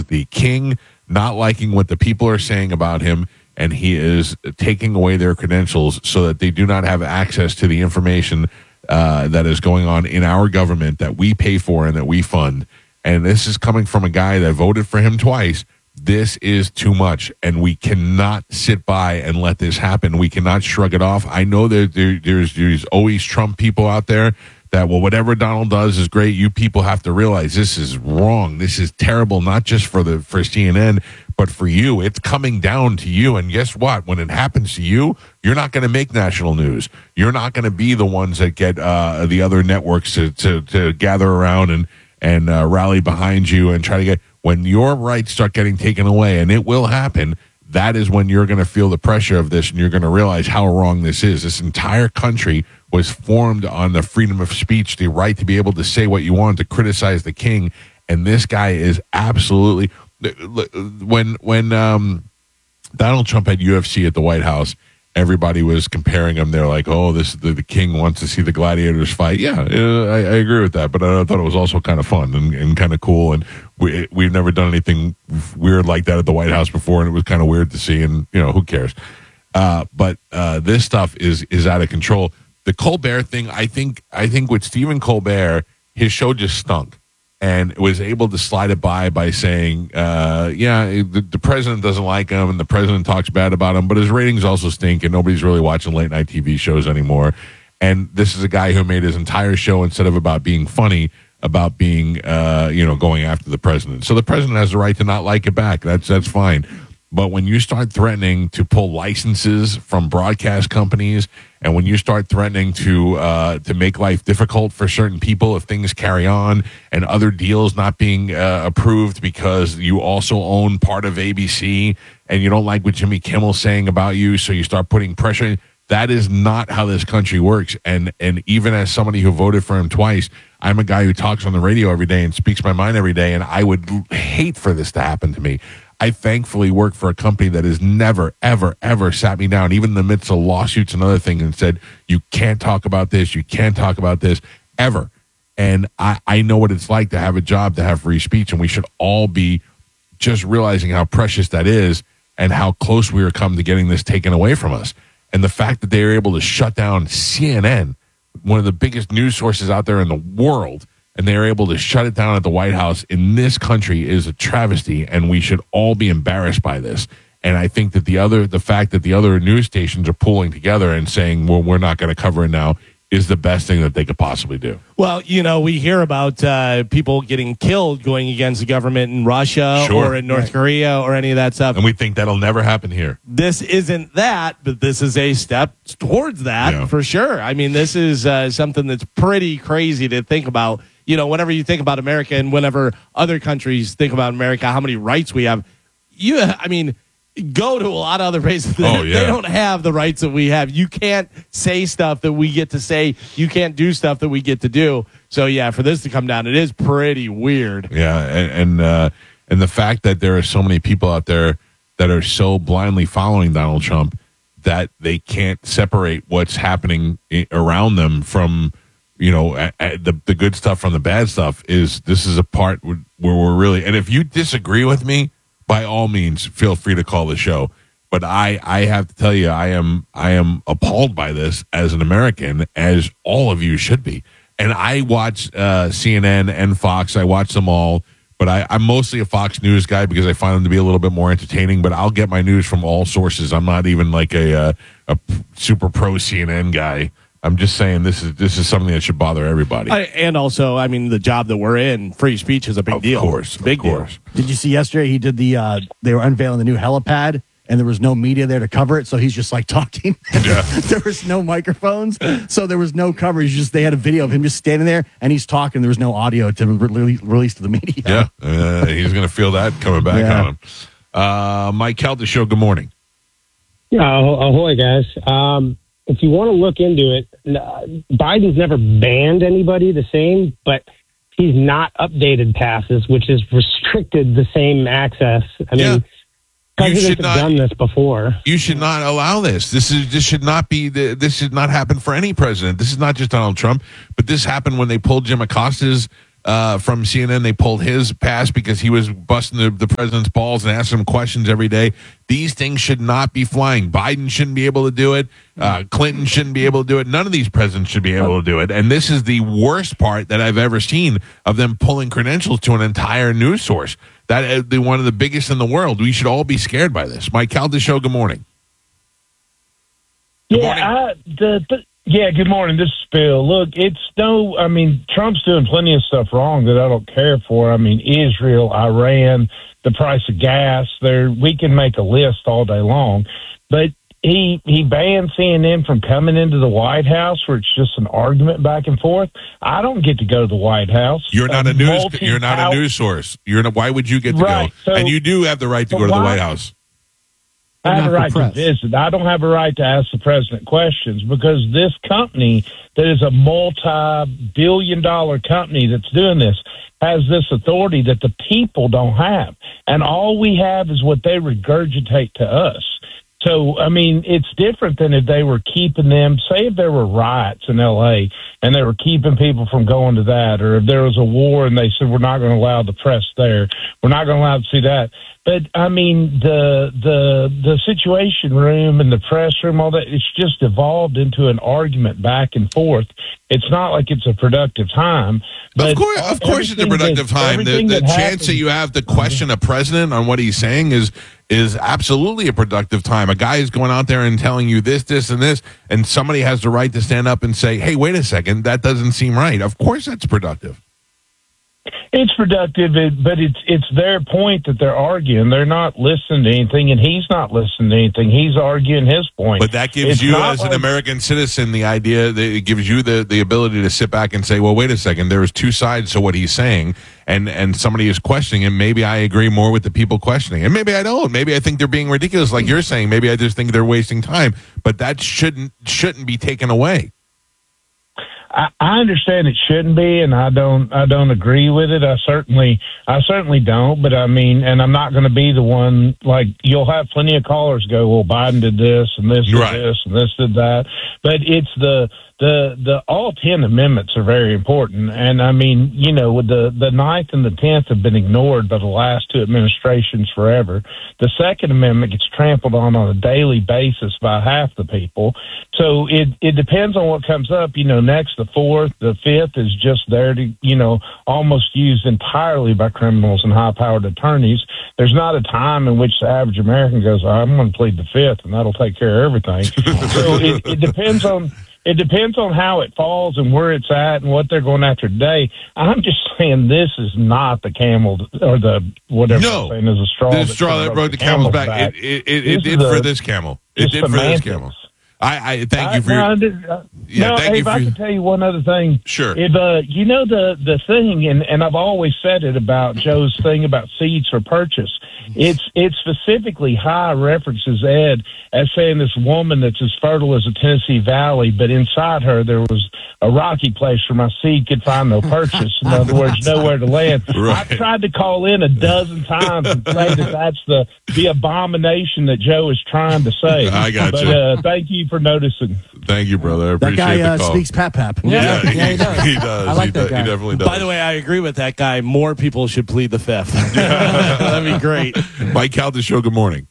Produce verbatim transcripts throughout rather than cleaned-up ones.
is the king not liking what the people are saying about him, and he is taking away their credentials so that they do not have access to the information uh, that is going on in our government that we pay for and that we fund. And this is coming from a guy that voted for him twice. This is too much, and we cannot sit by and let this happen. We cannot shrug it off. I know that there, there's, there's always Trump people out there that, well, whatever Donald does is great. You people have to realize this is wrong. This is terrible, not just for the for C N N, but for you. It's coming down to you. And guess what? When it happens to you, you're not going to make national news. You're not going to be the ones that get uh, the other networks to, to, to gather around and, and uh, rally behind you and try to get... When your rights start getting taken away, and it will happen, that is when you're going to feel the pressure of this, and you're going to realize how wrong this is. This entire country was formed on the freedom of speech, the right to be able to say what you want, to criticize the king, and this guy is absolutely... When when um, Donald Trump had U F C at the White House, everybody was comparing him. They're like, oh, this the, the king wants to see the gladiators fight. Yeah, uh, I, I agree with that, but I thought it was also kind of fun and, and kind of cool, and we, we've never done anything weird like that at the White House before, and it was kind of weird to see, and, you know, who cares? Uh, but uh, this stuff is is out of control. The Colbert thing, I think, I think with Stephen Colbert, his show just stunk. And was able to slide it by by saying, uh, yeah, the, the president doesn't like him and the president talks bad about him, but his ratings also stink and nobody's really watching late night T V shows anymore. And this is a guy who made his entire show, instead of about being funny, about being, uh, you know, going after the president. So the president has the right to not like it back. That's that's fine. But when you start threatening to pull licenses from broadcast companies, and when you start threatening to uh, to make life difficult for certain people if things carry on, and other deals not being uh, approved because you also own part of A B C and you don't like what Jimmy Kimmel's saying about you, so you start putting pressure, that is not how this country works. And and even as somebody who voted for him twice, I'm a guy who talks on the radio every day and speaks my mind every day, and I would hate for this to happen to me. I thankfully work for a company that has never, ever, ever sat me down, even in the midst of lawsuits and other things, and said, you can't talk about this, you can't talk about this, ever. And I, I know what it's like to have a job, to have free speech, and we should all be just realizing how precious that is and how close we are come to getting this taken away from us. And the fact that they were able to shut down C N N, one of the biggest news sources out there in the world, and they are able to shut it down at the White House in this country, is a travesty, and we should all be embarrassed by this. And I think that the other, the fact that the other news stations are pulling together and saying, well, we're not going to cover it now, is the best thing that they could possibly do. Well, you know, we hear about uh, people getting killed going against the government in Russia Sure. or in North Right. Korea or any of that stuff. And we think that'll never happen here. This isn't that, but this is a step towards that, Yeah. for sure. I mean, this is uh, something that's pretty crazy to think about. You know, whenever you think about America and whenever other countries think about America, how many rights we have, you, I mean, go to a lot of other places. Oh, yeah. They don't have the rights that we have. You can't say stuff that we get to say. You can't do stuff that we get to do. So, yeah, for this to come down, it is pretty weird. Yeah, and and, uh, and the fact that there are so many people out there that are so blindly following Donald Trump that they can't separate what's happening I- around them from, you know, a, a, the the good stuff from the bad stuff. Is this is a part where we're really, and if you disagree with me, by all means, feel free to call the show. But I, I have to tell you, I am I am appalled by this as an American, as all of you should be. And I watch uh, C N N and Fox. I watch them all. But I, I'm mostly a Fox News guy because I find them to be a little bit more entertaining. But I'll get my news from all sources. I'm not even like a, a, a super pro C N N guy. I'm just saying this is this is something that should bother everybody. I, and also, I mean, the job that we're in, free speech is a big Of deal. course, big of course. deal. Did you see yesterday he did the, uh, they were unveiling the new helipad and there was no media there to cover it. So he's just like talking. Yeah. There was no microphones. So there was no coverage. Just, they had a video of him just standing there and he's talking. There was no audio to re- release to the media. Yeah, uh, he's going to feel that coming back Yeah. on him. Uh, Mike Kelder Show, good morning. Yeah, ahoy, guys. Um, if you want to look into it, Biden's never banned anybody the same, but he's not updated passes, which has restricted the same access. I Yeah. mean, presidents should have not- done this before. You should not allow this. This is this should not be the, this should not happen for any president. This is not just Donald Trump, but this happened when they pulled Jim Acosta's uh, from C N N. They pulled his pass because he was busting the, the president's balls and asking him questions every day. These things should not be flying. Biden shouldn't be able to do it. Uh, Clinton shouldn't be able to do it. None of these presidents should be able to do it. And this is the worst part that I've ever seen of them pulling credentials to an entire news source. That is the one of the biggest in the world. We should all be scared by this. Mike Calda Show, good morning. Good yeah, morning. I, the, the, yeah, good morning. This is Bill. Look, it's no, I mean, Trump's doing plenty of stuff wrong that I don't care for. I mean, Israel, Iran, the price of gas, there, we can make a list all day long. But he he banned C N N from coming into the White House where it's just an argument back and forth. I don't get to go to the White House. You're not a news. multi- You're not a news source. You're not, why would you get to Right, go? so- and you do have the right to so go to the why- White House. I have Not a the right to press. visit. I don't have a right to ask the president questions because this company that is a multi-billion dollar company that's doing this has this authority that the people don't have. And all we have is what they regurgitate to us. So, I mean, it's different than if they were keeping them, say if there were riots in L A and they were keeping people from going to that, or if there was a war and they said, we're not going to allow the press there, we're not going to allow to see that. But, I mean, the the the situation room and the press room, all that, it's just evolved into an argument back and forth. It's not like it's a productive time. But Of course, of course, it's a everything productive that- time. The, everything the that chance happens- that you have to question a president on what he's saying is is absolutely a productive time. A guy is going out there and telling you this, this, and this, and somebody has the right to stand up and say, "Hey, wait a second, that doesn't seem right." Of course, that's productive. It's productive, it- but it's it's their point that they're arguing. They're not listening to anything, and he's not listening to anything. He's arguing his point. But that gives It's you, not as an like- American citizen, the idea that it gives you the, the ability to sit back and say, well, wait a second, there's two sides to what he's saying, and, and somebody is questioning him. Maybe I agree more with the people questioning, and maybe I don't. Maybe I think they're being ridiculous, like you're saying. Maybe I just think they're wasting time. But that shouldn't shouldn't be taken away. I, I understand it shouldn't be, and I don't. I don't agree with it. I certainly, I certainly don't. But I mean, and I'm not going to be the one. Like you'll have plenty of callers go, "Well, Biden did this, and this did Right. this, and this did that." But it's the the the all ten amendments are very important, and I mean, you know, with the the ninth and the tenth have been ignored by the last two administrations forever. The Second Amendment gets trampled on on a daily basis by half the people. So it it depends on what comes up. You know, next the fourth, the fifth is just there to, you know, almost used entirely by criminals and high-powered attorneys. There's not a time in which the average American goes, I'm going to plead the fifth, and that'll take care of everything. So it, it depends on it depends on how it falls and where it's at and what they're going after today. I'm just saying this is not the camel or the whatever No, I'm saying is a straw. the that straw that broke the camel's back. It, it, it, it This did is for a- this camel. It it's did for this semantics. camel. I, I thank you for I, your. no, I did- uh, Yeah, no, thank you if for I your- could tell you one other thing. Sure. If uh, you know the the thing, and, and I've always said it about Joe's thing about seeds for purchase. It's it specifically high references Ed as saying this woman that's as fertile as the Tennessee Valley, but inside her there was a rocky place where my seed could find no purchase. In other words, nowhere to land. Right. I've tried to call in a dozen times and say that that's the the abomination that Joe is trying to say. I got but, you. Uh, thank you for noticing. Thank you, brother. I That appreciate guy the uh, call. speaks pap pap. Yeah. Yeah, Yeah, he does. he does. I like he, that does. guy. he definitely does. By the way, I agree with that guy. More people should plead the fifth. That'd be great. Mike Calda Show, good morning.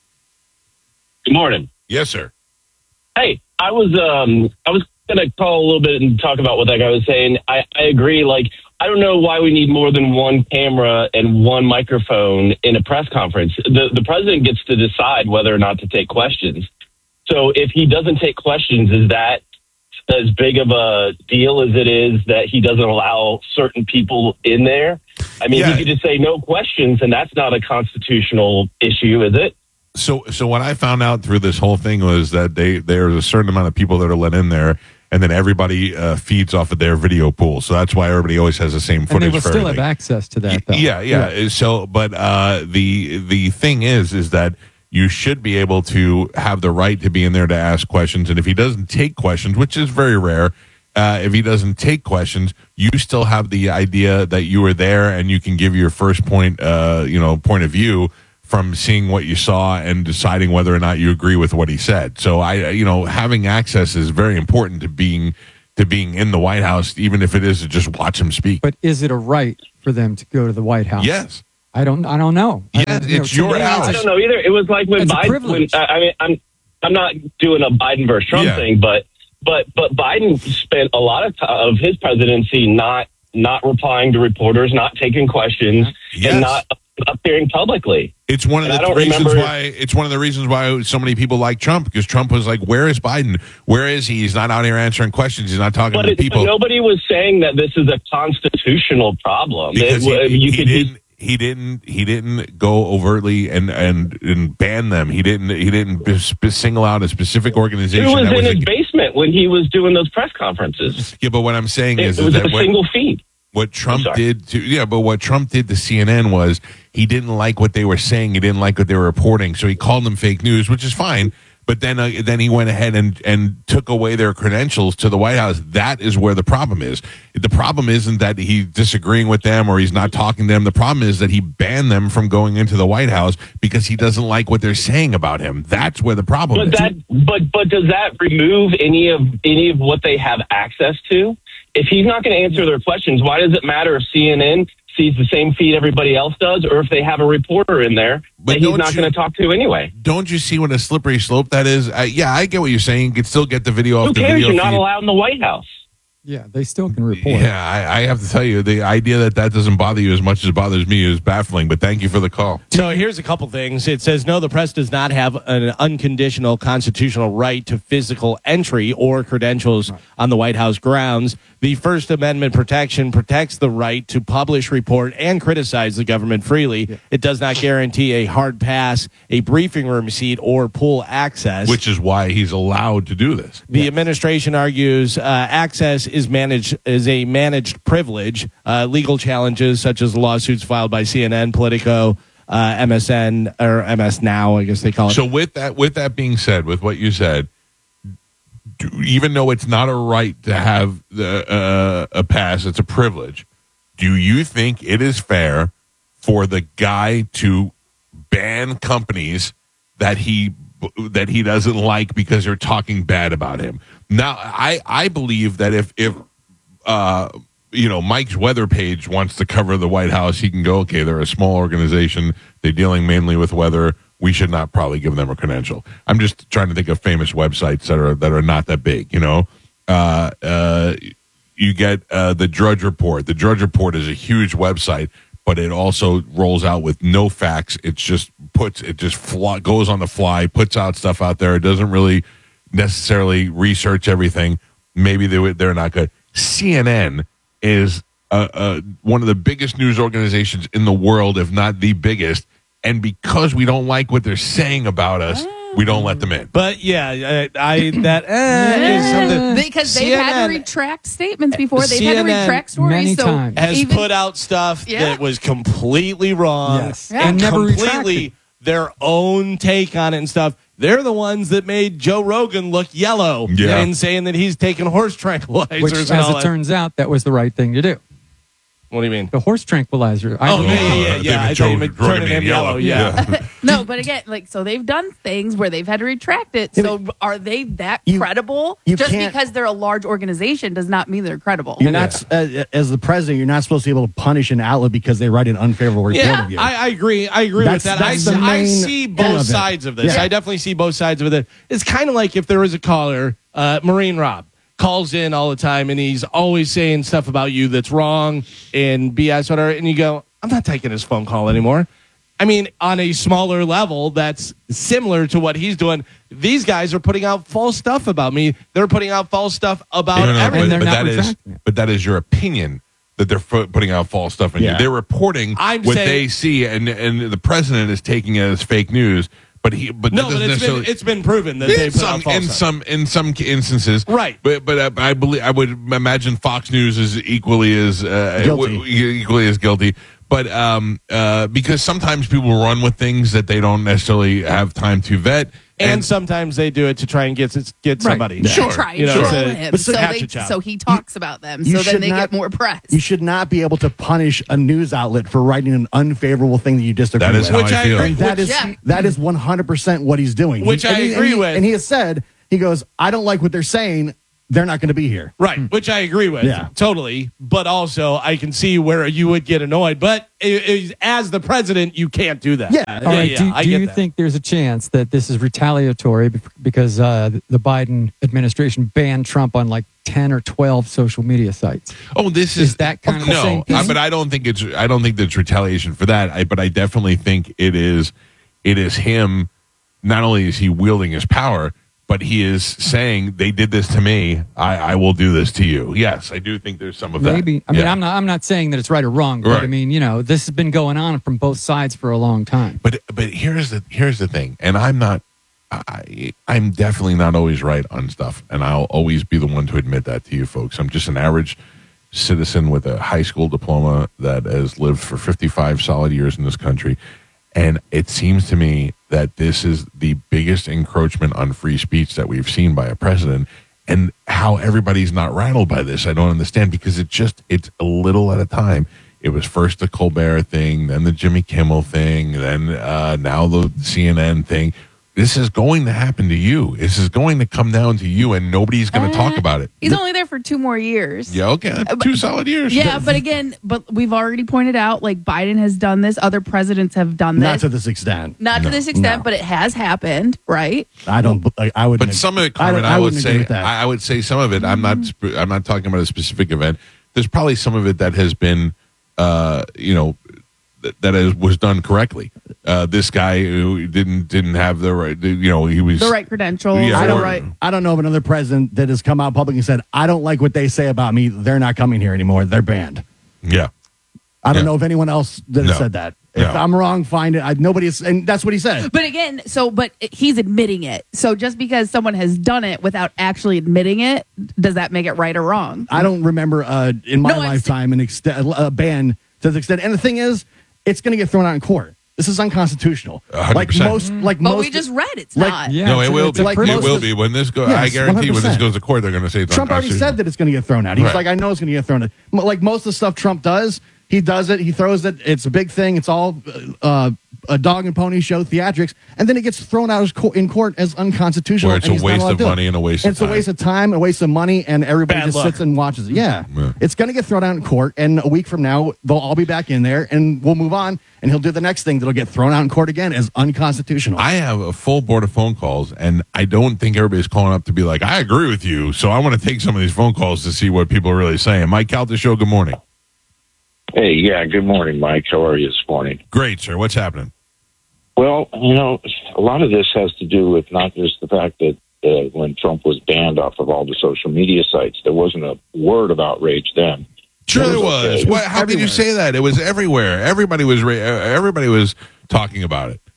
Good morning. Yes, sir. Hey, I was um I was gonna call a little bit and talk about what that guy was saying. I, I agree. Like, I don't know why we need more than one camera and one microphone in a press conference. The the president gets to decide whether or not to take questions. So if he doesn't take questions, is that as big of a deal as it is that he doesn't allow certain people in there? I mean, Yeah. he could just say no questions, and that's not a constitutional issue, is it? So, so what I found out through this whole thing was that they there's a certain amount of people that are let in there, and then everybody uh, feeds off of their video pool. So that's why everybody always has the same And footage they will for still everything. have access to that, though. Yeah, yeah. So, but uh, the the thing is, is that you should be able to have the right to be in there to ask questions. And if he doesn't take questions, which is very rare, uh, if he doesn't take questions, you still have the idea that you were there and you can give your first point, uh, you know, point of view from seeing what you saw and deciding whether or not you agree with what he said. So I, you know, having access is very important to being to being in the White House, even if it is to just watch him speak. But is it a right for them to go to the White House? Yes. I don't. I don't know. I Yeah, don't- you know, it's to your me, house. I don't know either. It was like when It's a Biden. When, privilege. I I mean, I'm I'm not doing a Biden versus Trump Yeah. thing, but but but Biden spent a lot of time of his presidency not not replying to reporters, not taking questions, Yes. and not appearing publicly. It's one of And the I don't reasons remember- why it's one of the reasons why so many people like Trump, because Trump was like, "Where is Biden? Where is he? He's not out here answering questions. He's not talking But, to it, people." but nobody was saying that this is a constitutional problem. because It- he, you he could use- didn't he didn't he didn't go overtly and and and ban them. He didn't he didn't b- sp- single out a specific organization. It was that in was his a- basement when he was doing those press conferences. yeah, but what I'm saying It, is, it is was that a what, single feed. what Trump sorry. did to yeah, but what Trump did to C N N was he didn't like what they were saying. He didn't like what they were reporting, so he called them fake news, which is fine. But then, uh, then he went ahead and, and took away their credentials to the White House. That is where the problem is. The problem isn't that he's disagreeing with them or he's not talking to them. The problem is that he banned them from going into the White House because he doesn't like what they're saying about him. That's where the problem But is. that, but but does that remove any of any of what they have access to? If he's not going to answer their questions, why does it matter if C N N sees the same feed everybody else does, or if they have a reporter in there But that he's don't not you- going to talk to anyway? Don't you see what a slippery slope that is? Uh, yeah, I get what you're saying. You can still get the video off Who the cares? video You're not feed. allowed in the White House. Yeah, they still can report. Yeah, I, I have to tell you, the idea that that doesn't bother you as much as it bothers me is baffling. But thank you for the call. So here's a couple things. It says, no, the press does not have an unconditional constitutional right to physical entry or credentials on the White House grounds. The First Amendment protection protects the right to publish, report, and criticize the government freely. It does not guarantee a hard pass, a briefing room seat, or pool access. Which is why he's allowed to do this. The administration argues uh, access is managed is a managed privilege. Uh, legal challenges such as lawsuits filed by C N N, Politico, uh, M S N or M S Now, I guess they call it. So with that, with that being said, with what you said, do, even though it's not a right to have the, uh, a pass, it's a privilege. Do you think it is fair for the guy to ban companies that he that he doesn't like because they're talking bad about him? Now, I I believe that if if uh, you know, Mike's weather page wants to cover the White House, he can go, okay, they're a small organization. They're dealing mainly with weather. We should not probably give them a credential. I'm just trying to think of famous websites that are that are not that big, you know. Uh, uh, you get uh, the Drudge Report. The Drudge Report is a huge website, but it also rolls out with no facts. It's just puts it just fly, goes on the fly, puts out stuff out there. It doesn't really necessarily research everything. Maybe they they're not good. C N N is uh, uh, one of the biggest news organizations in the world, if not the biggest. And because we don't like what they're saying about us, we don't let them in. but yeah, I, I that eh, is something Because they've had C N N to retract statements before. They've had C N N to retract stories. many so times. has even, put out stuff Yeah. that was completely wrong Yes. Yeah. and never completely retracted. their own take on it and stuff. They're the ones that made Joe Rogan look yellow Yeah. and saying that he's taking horse tranquilizers. Which, and as all it that. turns out, that was the right thing to do. What do you mean? The horse tranquilizer. I Oh, know. yeah, yeah, yeah. Uh, yeah. I David thought you Joe meant Rogan turning being him yellow. Yeah. no, but again, like so, they've done things where they've had to retract it. So are they that You- credible? you Just can't- because they're a large organization does not mean they're credible. You're not uh, as the president. You're not supposed to be able to punish an outlet because they write an unfavorable report Yeah, of you. I, I agree. I agree That's- with that. I, that's see- the I main see thing both of it. sides of this. Yeah. I definitely see both sides of it. It's kind of like if there was a caller, uh, Marine Rob, calls in all the time and he's always saying stuff about you that's wrong and B S, whatever, and you go, I'm not taking his phone call anymore. I mean, on a smaller level, that's similar to what he's doing. These guys are putting out false stuff about me. They're putting out false stuff about No, no, no, everything. And they're but, but not that is retracting it. but that is your opinion that they're fu- putting out false stuff on Yeah. you. They're reporting I'm what saying- they see, and and the president is taking it as fake news. But he, but that No, but doesn't it's been, necessarily. it's been proven that they in put some out false in stuff. some in some instances, Right. But but uh, I believe I would imagine Fox News is equally as uh, Guilty. w- equally as guilty. But um, uh, because sometimes people run with things that they don't necessarily have time to vet, And, sometimes they do it to try and get get somebody. Yeah, Sure. try and You know, troll it's a- him. But so- So, hatchet they, job. so he talks about them. you So then should they not- get more press. You should not be able to punish a news outlet for writing an unfavorable thing that you disagree that is with. how Which I I feel. agree. And that Which- is yeah. that is one hundred percent what he's doing. Which He- I and he- agree and he- with. And he has said, he goes, I don't like what they're saying. they're not going to be here. Right, which I agree with, Yeah. totally. But also, I can see where you would get annoyed. But it, it, as the president, you can't do that. Yeah. All yeah, right. yeah, do I do get you that. think there's a chance that this is retaliatory bec- because uh, the Biden administration banned Trump on like ten or twelve social media sites? Oh, this is, Is that kind of the no, same thing? I- but I don't think it's. I don't think that's retaliation for that. I, but I definitely think it is. It is him. Not only is he wielding his power, but he is saying they did this to me. I, I will do this to you. Yes, I do think there's some of that. Maybe. I mean, Yeah. I'm not. I'm not saying that it's right or wrong, but Right. I mean, you know, this has been going on from both sides for a long time. But but here's the here's the thing, and I'm not. I, I'm definitely not always right on stuff, and I'll always be the one to admit that to you folks. I'm just an average citizen with a high school diploma that has lived for fifty-five solid years in this country, and it seems to me that this is the biggest encroachment on free speech that we've seen by a president. And how everybody's not rattled by this, I don't understand, because it just it's a little at a time. It was first the Colbert thing, then the Jimmy Kimmel thing, then uh, now the C N N thing. This is going to happen to you. This is going to come down to you, and nobody's going to Uh, talk about it. He's only there for two more years. Yeah, okay, two solid years. Yeah, but again, but we've already pointed out, like Biden has done this, other presidents have done Not this. to this extent. Not to this extent, no. but it has happened, right? I don't. I, I would. But some of it, I, Carmen, don't- I, I would wouldn't agree say, with that. I, I would say some of it. I'm not. sp- I'm not talking about a specific event. There's probably some of it that has been, uh, you know, th- that is, was done correctly. Uh, this guy who didn't didn't have the right, you know, he was The right credentials, Yeah, the or- right. I don't know of another president that has come out publicly and said, "I don't like what they say about me. They're not coming here anymore. They're banned." Yeah, I don't Yeah. know of anyone else that has No. said that. No. If I'm wrong, find it. I, nobody's, and that's what he said. But again, so but he's admitting it. So just because someone has done it without actually admitting it, does that make it right or wrong? I don't remember uh, in my No, I'm lifetime an extent, a ban to this extent. And the thing is, it's going to get thrown out in court. This is unconstitutional. one hundred Like percent. most, like But most. we just read it's like- not. Yeah, no, it's it a- will it's be. a like It most will of- be when this goes. Yes, I guarantee when this one hundred percent. goes to court, they're going to say it's Trump already unconstitutional. said that it's going to get thrown out. He's Right. like, I know it's going to get thrown out. M- Like most of the stuff Trump does, he does it. He throws it. It's a big thing. It's all uh, a dog and pony show theatrics, and then it gets thrown out as co- in court as unconstitutional. Where it's and a he's not waste allowed of to do it. money and a waste of It's a time. waste of time, a waste of money, and everybody Bad just luck. sits and watches it. Yeah, Yeah. it's going to get thrown out in court, and a week from now they'll all be back in there, and we'll move on, and he'll do the next thing that'll get thrown out in court again as unconstitutional. I have a full board of phone calls, and I don't think everybody's calling up to be like, I agree with you. So I want to take some of these phone calls to see what people are really saying. Mike Calta Show, good morning. Hey, yeah, good morning, Mike. How are you this morning? Great, sir. What's happening? Well, you know, a lot of this has to do with not just the fact that uh, when Trump was banned off of all the social media sites, there wasn't a word of outrage then. Sure, It there was was. okay. What, how can you everywhere. say that? It was everywhere. Everybody was. ra- Everybody was talking about it.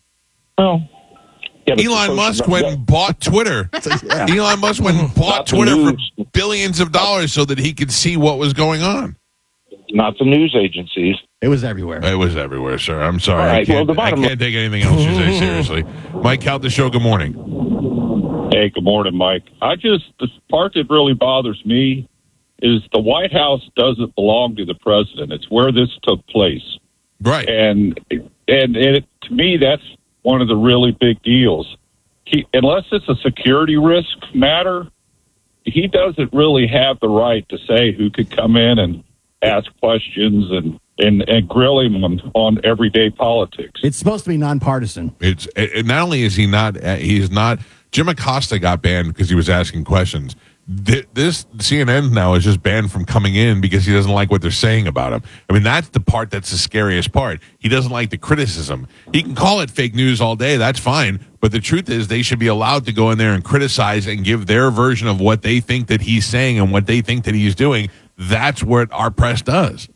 Well, yeah, but the Elon social- Musk the- went and bought Twitter. Elon Musk went and bought Not the Twitter for news. billions of dollars so that he could see what was going on. not the news agencies. It was everywhere. It was everywhere, sir. I'm sorry. All I right, well, can't, the bottom I can't take anything else you say seriously. Mike Calta Show, good morning. Hey, good morning, Mike. I just, the part that really bothers me is the White House doesn't belong to the president. It's where this took place. Right. And, and, and it, to me, that's one of the really big deals. He, unless it's a security risk matter, he doesn't really have the right to say who could come in and ask questions and, and, and grill him on, on everyday politics. It's supposed to be nonpartisan. It's it, not only is he not uh, he's not Jim Acosta got banned because he was asking questions. Th- This C N N now is just banned from coming in because he doesn't like what they're saying about him. I mean, that's the part that's the scariest part. He doesn't like the criticism. He can call it fake news all day. That's fine. But the truth is they should be allowed to go in there and criticize and give their version of what they think that he's saying and what they think that he's doing. That's what our press does.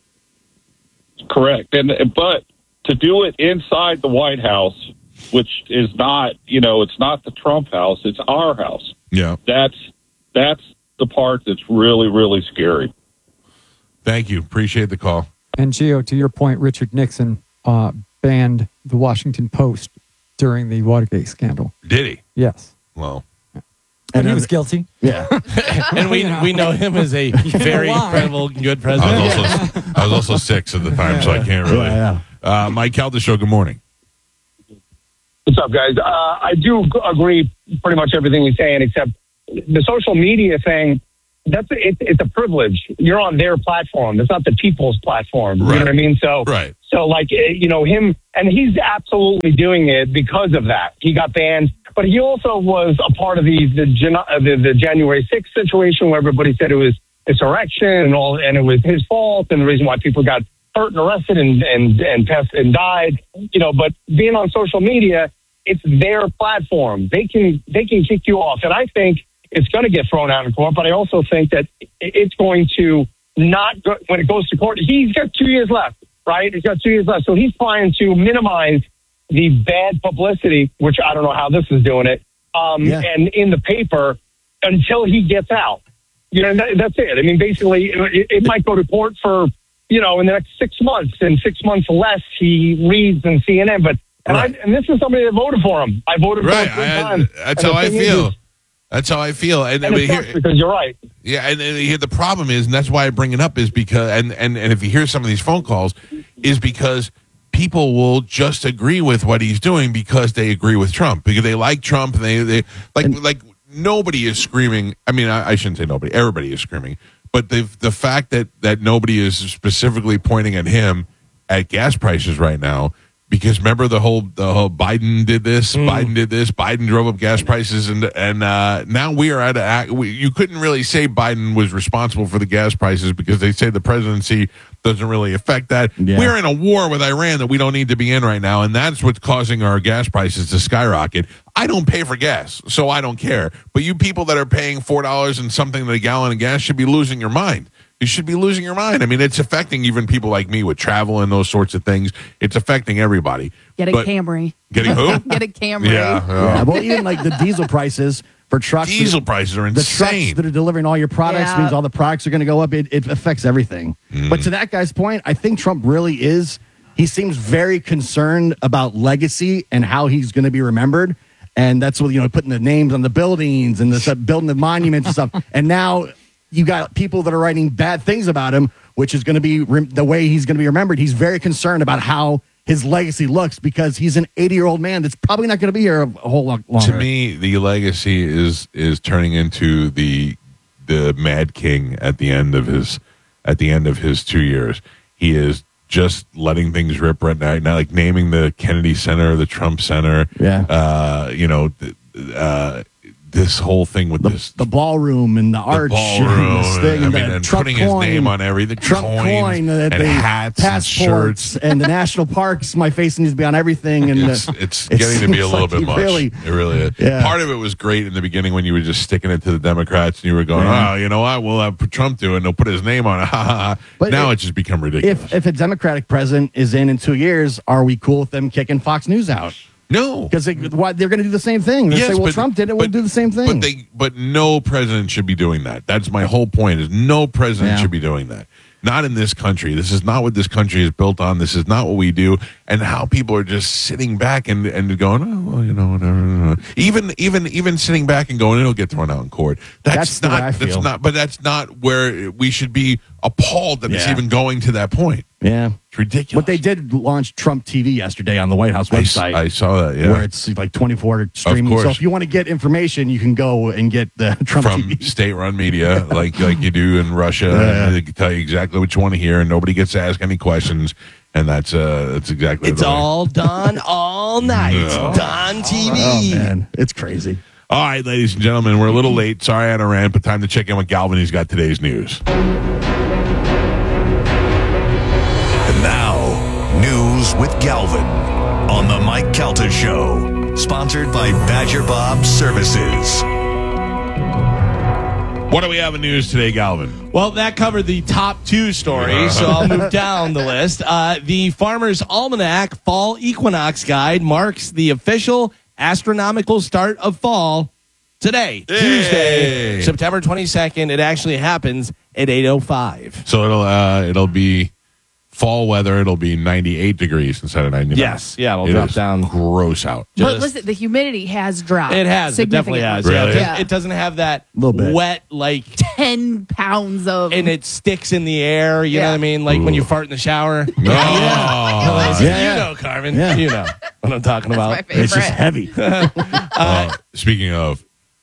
Correct. And but to do it inside the White House, which is not, you know, it's not the Trump house, it's our house. Yeah. That's that's the part that's really, really scary. Thank you. Appreciate the call. And Gio, to your point, Richard Nixon uh, banned the Washington Post during the Watergate scandal. Did he? Yes. Well, And he uh, was guilty. Yeah. And we You know. we know him as a very Why? incredible, good I president. was also I was also six at the time, so I can't really. Yeah, Uh, Mike Calda Show, good morning. What's up, guys? Uh, I do g- agree pretty much everything he's saying, except the social media thing, that's a, it, it's a privilege. You're on their platform. It's not the people's platform. You Right. know what I mean? So, Right. so like, eh, you know, him, and he's absolutely doing it because of that. He got banned, but he also was a part of the the, Jan- uh, the, the January sixth situation where everybody said it was insurrection and all, and it was his fault, and the reason why people got hurt and arrested and and and passed and died. You know, but being on social media, it's their platform. They can they can kick you off, and I think it's going to get thrown out in court. But I also think that it's going to not go, when it goes to court. He's got two years left, right? He's got two years left, so he's trying to minimize the bad publicity, which I don't know how this is doing it, um, Yeah. and in the paper until he gets out. You know, that, that's it. I mean, basically, it, it might go to court for, you know, in the next six months, and six months less he reads in C N N. But and, Right. I, and this is somebody that voted for him. I voted Right. for him three I- times. that's And how the I thing is, feel. is- That's how I feel. And, And but it sucks here, because you're right. yeah, and, and here the problem is, and that's why I bring it up, is because, and, and, and if you hear some of these phone calls, is because people will just agree with what he's doing because they agree with Trump, because they like Trump. And they, they like, like nobody is screaming. I mean, I, I shouldn't say nobody. Everybody is screaming. But the the fact that, that nobody is specifically pointing at him at gas prices right now, because remember the whole the whole Biden did this, Biden did this, Biden drove up gas prices, and and uh, now we are at a. We, you couldn't really say Biden was responsible for the gas prices because they say the presidency doesn't really affect that. Yeah. We're in a war with Iran that we don't need to be in right now, and that's what's causing our gas prices to skyrocket. I don't pay for gas, so I don't care. But you people that are paying four dollars and something a gallon of gas should be losing your mind. You should be losing your mind. I mean, it's affecting even people like me with travel and those sorts of things. It's affecting everybody. Get a But- Camry. Getting who? Get a Camry. Yeah, Yeah, yeah. well, even like the diesel prices for trucks. Diesel prices are the trucks insane. that are delivering all your products Yeah. means all the products are going to go up. It, it affects everything. Mm. But to that guy's point, I think Trump really is. He seems very concerned about legacy and how he's going to be remembered. And that's what, you know, putting the names on the buildings and the stuff, building the monuments and stuff. And now you got people that are writing bad things about him, which is going to be rem- the way he's going to be remembered. He's very concerned about how his legacy looks because he's an eighty-year-old man that's probably not going to be here a, a whole lot longer. To me, the legacy is is turning into the the Mad King at the end of his at the end of his two years. He is just letting things rip right now, now like naming the Kennedy Center, the Trump Center. Yeah. Uh, you know, th- uh, this whole thing with this the ballroom and the, the arch ballroom, and this thing, I and mean, the and Trump putting coin, his name on everything, Trump coins coin, uh, and the hats and passports, shirts. and the national parks. My face needs to be on everything, and It's, uh, it's it getting to be a seems little like bit he much. really- it really is. Yeah. Part of it was great in the beginning when you were just sticking it to the Democrats and you were going, Yeah. oh, you know what? We'll have Trump do it and they'll put his name on it. Ha, ha, ha. But now it- it's just become ridiculous. if if a Democratic president is in in two years, are we cool with them kicking Fox News out? no. Because they, why- they're going to do the same thing. They Yes, say, "Well, but- Trump did it. We'll but- do the same thing." But they, but no president should be doing that. That's my whole point. Is no president Yeah. should be doing that. Not in this country. This is not what this country is built on. This is not what we do. And how people are just sitting back and, and going, oh, well, you know, whatever. Even even even sitting back and going, it'll get thrown out in court. That's, That's the way not. I That's feel. not. But that's not where we should be appalled that it's Yeah. even going to that point. yeah, It's ridiculous. but they did launch Trump T V yesterday on the White House I, s- website. I saw that. Yeah. Where it's like twenty-four streaming. course. So if you want to get information, you can go and get the Trump from T V. state-run media, like like you do in Russia, Yeah. and they can tell you exactly what you want to hear, and nobody gets to ask any questions, and that's uh that's exactly It's the way. all done all night. No. Done T V. Oh man, it's crazy. All right, ladies and gentlemen, we're a little late. Sorry I had a rant, but time to check in with Galvin. He's got today's news. And now, news with Galvin on the Mike Calta Show, sponsored by Badger Bob Services. What do we have in news today, Galvin? Well, that covered the top two stories, so I'll move down the list. Uh, the Farmer's Almanac Fall Equinox Guide marks the official astronomical start of fall today, Hey. Tuesday, September twenty-second. It actually happens at eight oh five. So it'll uh it'll be fall weather. It'll be ninety-eight degrees instead of ninety-nine. Yes. Yeah, it'll It drop is down. gross out. But Just- listen, the humidity has dropped. It has. It definitely has. significantly. Really? Yeah, it, it doesn't have that Little bit. wet, like, ten pounds of. and it sticks in the air. You know Yeah. what I mean? Like when you fart in the shower. No. Yeah. Yeah. You know, Carmen. Yeah. You know what I'm talking That's about. my favorite. It's just heavy. Uh, speaking of,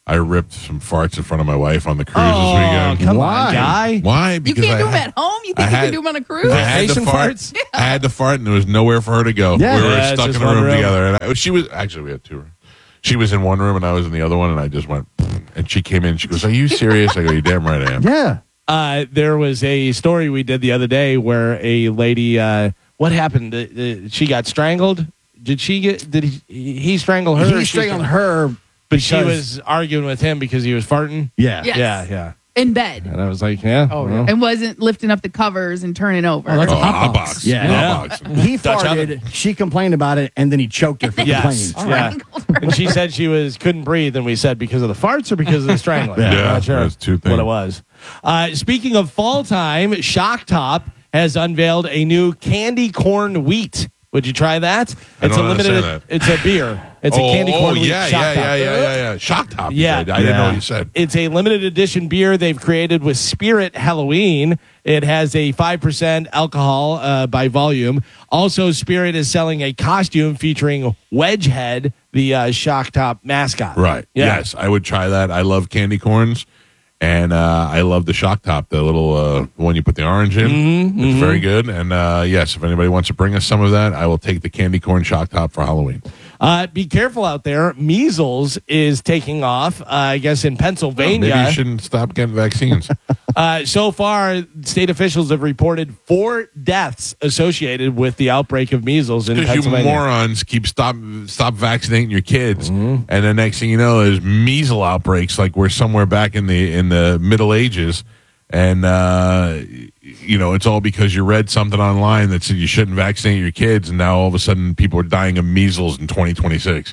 I ripped some farts in front of my wife on the cruise Oh, this weekend. come Why? on, guy. Why? You Because can't I do them had- at home. You I think you had- can do them on a cruise? I had to Vacation fart. farts? I had to fart, and there was nowhere for her to go. Yeah. we were Yeah, it's stuck just in a one room, room. together, and I, she was actually we had two rooms. She was in one room, and I was in the other one, and I just went. And she came in. She goes, "Are you serious?" I go, "You damn right I am." Yeah. Uh, there was a story we did the other day where a lady, uh, what happened? Uh, uh, she got strangled. Did she get, did he, he strangle her? or He she strangled strangled- her. But she because- was arguing with him because he was farting. Yeah. Yes. Yeah, yeah. In bed. And I was like, yeah. Oh, well. And wasn't lifting up the covers and turning over. Oh, that's Oh, a hot hot box. box. Yeah. Hot box. He Dutch farted. She complained about it, and then he choked her for Yes. complaining. Yeah. Strangled her. And she said she was couldn't breathe, and we said because of the farts or because of the strangling. Yeah. I'm Yeah, not sure that's two what things. it was. Uh, speaking of fall time, Shock Top has unveiled a new candy corn wheat. Would you try that? I It's don't a limited. understand that. It's a beer. It's oh, a candy oh, corn wheat. yeah, Shock yeah, Top. yeah, yeah, yeah, yeah. Shock top. you Yeah. said. I didn't know Yeah. what you said. It's a limited edition beer they've created with Spirit Halloween. It has a five percent alcohol uh, by volume. Also, Spirit is selling a costume featuring Wedgehead, the uh, Shock Top mascot. Right. Yeah. Yes, I would try that. I love candy corns, and uh, I love the Shock Top, the little uh, one you put the orange in. Mm-hmm, it's very good. And uh, yes, if anybody wants to bring us some of that, I will take the candy corn Shock Top for Halloween. Uh, be careful out there. Measles is taking off, uh, I guess, in Pennsylvania. Maybe you shouldn't stop getting vaccines. Uh, so far, state officials have reported four deaths associated with the outbreak of measles in Because you Pennsylvania. morons keep stop stop vaccinating your kids, Mm-hmm. and the next thing you know, there's measles outbreaks like we're somewhere back in the in the Middle Ages, and uh, you know it's all because you read something online that said you shouldn't vaccinate your kids, and now all of a sudden people are dying of measles in twenty twenty-six.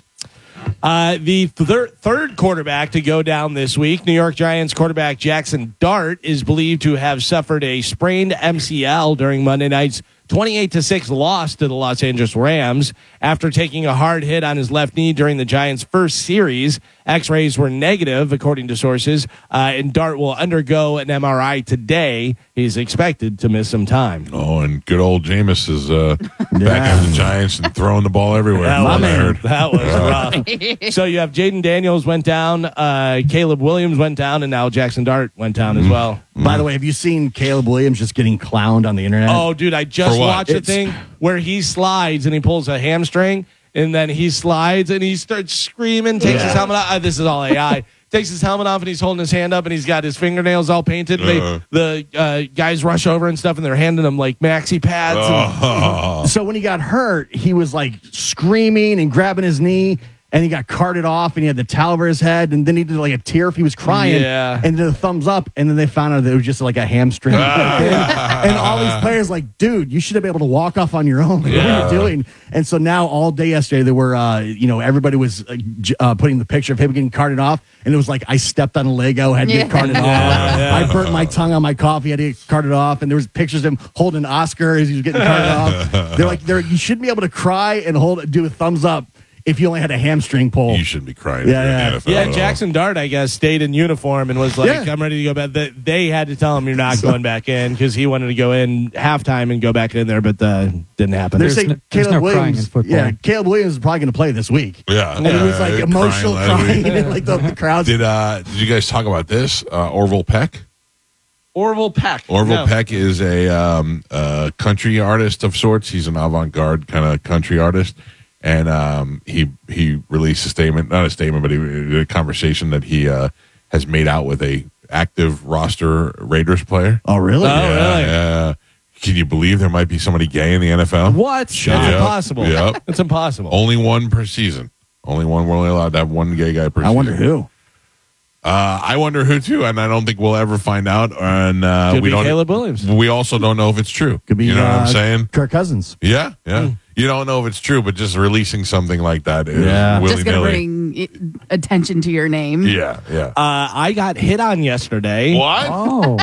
Uh, the thir- third quarterback to go down this week, New York Giants quarterback Jackson Dart, is believed to have suffered a sprained M C L during Monday night's twenty-eight to six loss to the Los Angeles Rams after taking a hard hit on his left knee during the Giants' first series. X-rays were negative, according to sources, uh, and Dart will undergo an M R I today. He's expected to miss some time. Oh, and good old Jameis is uh, back at the Giants and throwing the ball everywhere. That from what was, I heard. that was rough. So you have Jaden Daniels went down, uh, Caleb Williams went down, and now Jackson Dart went down as well. By the way, have you seen Caleb Williams just getting clowned on the internet? Oh, dude, I just For what? watched the It's- thing where he slides and he pulls a hamstring, and then he slides and he starts screaming, takes his Yeah. helmet off. Uh, this is all A I. Takes his helmet off and he's holding his hand up and he's got his fingernails all painted. They- Uh-huh. the uh, guys rush over and stuff and they're handing him like maxi pads. and- Oh. So when he got hurt, he was like screaming and grabbing his knee, and he got carted off, and he had the towel over his head, and then he did like a tear if he was crying, Yeah. and did a thumbs up, and then they found out that it was just like a hamstring. And all these players like, dude, you should have been able to walk off on your own. Like, Yeah. What are you doing? And so now all day yesterday, they were, uh, you know, everybody was uh, j- uh, putting the picture of him getting carted off, and it was like I stepped on a Lego, had to Yeah. get carted off. yeah. I burnt my tongue on my coffee, had to get carted off, and there was pictures of him holding an Oscar as he was getting carted off. They're like, they're, you shouldn't be able to cry and hold do a thumbs up if you only had a hamstring pull. You shouldn't be crying. Yeah, if you're in yeah. the N F L Yeah, at all. Jackson Dart, I guess, stayed in uniform and was like, Yeah. I'm ready to go back. They, they had to tell him you're not going back in because he wanted to go in halftime and go back in there, but uh, didn't happen. They're There's saying no- there's Caleb no crying Williams. in football. Yeah, Caleb Williams is probably going to play this week. Yeah, And he was like Uh, emotional crying last crying, week. and like the, the crowds. Did uh did you guys talk about this? Uh, Orville Peck. Orville Peck. Orville No. Peck is a um, uh, country artist of sorts. He's an avant-garde kind of country artist, and um, he he released a statement, not a statement, but he, a conversation that he uh, has made out with a active roster Raiders player. Oh, really? Oh, really? Yeah. Can you believe there might be somebody gay in the N F L? What? That's Yep. impossible. Yep. That's impossible. Only one per season. Only one. We're only allowed to have one gay guy per I season. wonder who. Uh, I wonder who too, and I don't think we'll ever find out. And uh, Could we be don't. Caleb Williams. We also don't know if it's true. Could be. You know what uh, I'm saying? Kirk Cousins. Yeah, yeah. You don't know if it's true, but just releasing something like that is Yeah. willy Just going to nilly. bring i- attention to your name. Yeah, yeah. Uh, I got hit on yesterday What? Oh,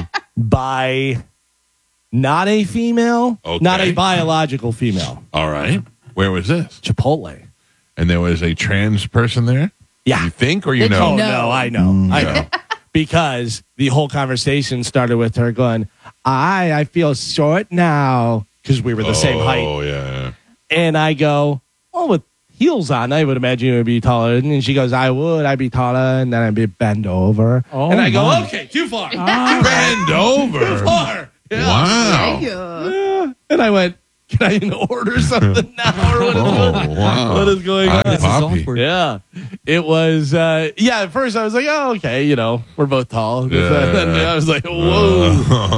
by not a female, Okay. not a biological female. All right. Where was this? Chipotle. And there was a trans person there. Yeah. You think or you Did know? Oh, No. no, I know. I know. Because the whole conversation started with her going, I, I feel short now because we were the same height. Oh yeah. And I go, well, with heels on, I would imagine you would be taller. And she goes, I would. I'd be taller, and then I'd be bent over. Oh, and I go, my. okay, too far. Bend Too over. far. Yeah. Wow. Yeah. And I went, can I even order something now? Or what is, Oh, going, wow. what is going on? Hi, This is Poppy. awkward. Yeah, it was. Uh, yeah, at first I was like, "Oh, okay, you know, we're both tall." Yeah. And then I was like, "Whoa,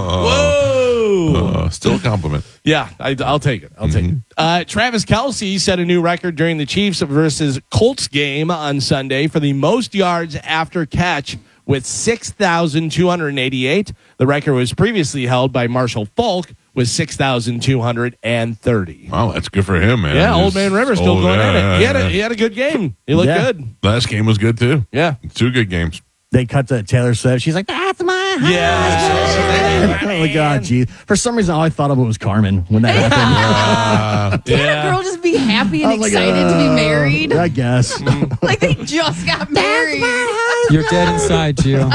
whoa!" Uh, still a compliment. Yeah, I, I'll take it. I'll take it. Uh, Travis Kelce set a new record during the Chiefs versus Colts game on Sunday for the most yards after catch with six thousand two hundred eighty-eight. The record was previously held by Marshall Falk with six thousand two hundred thirty. Wow, that's good for him, man. Yeah, He's- Old Man River still oh, going yeah, at it. He had, yeah. a, he had a good game. He looked Yeah. good. Last game was good too. Yeah. Two good games. They cut to Taylor Swift. She's like, that's my house. Yeah. Oh my God, geez. For some reason, all I thought of it was Carmen when that happened. Can't Yeah. a girl just be happy I and was like, excited to be uh, married? I guess. Like they just got married. You're dead inside, Gio.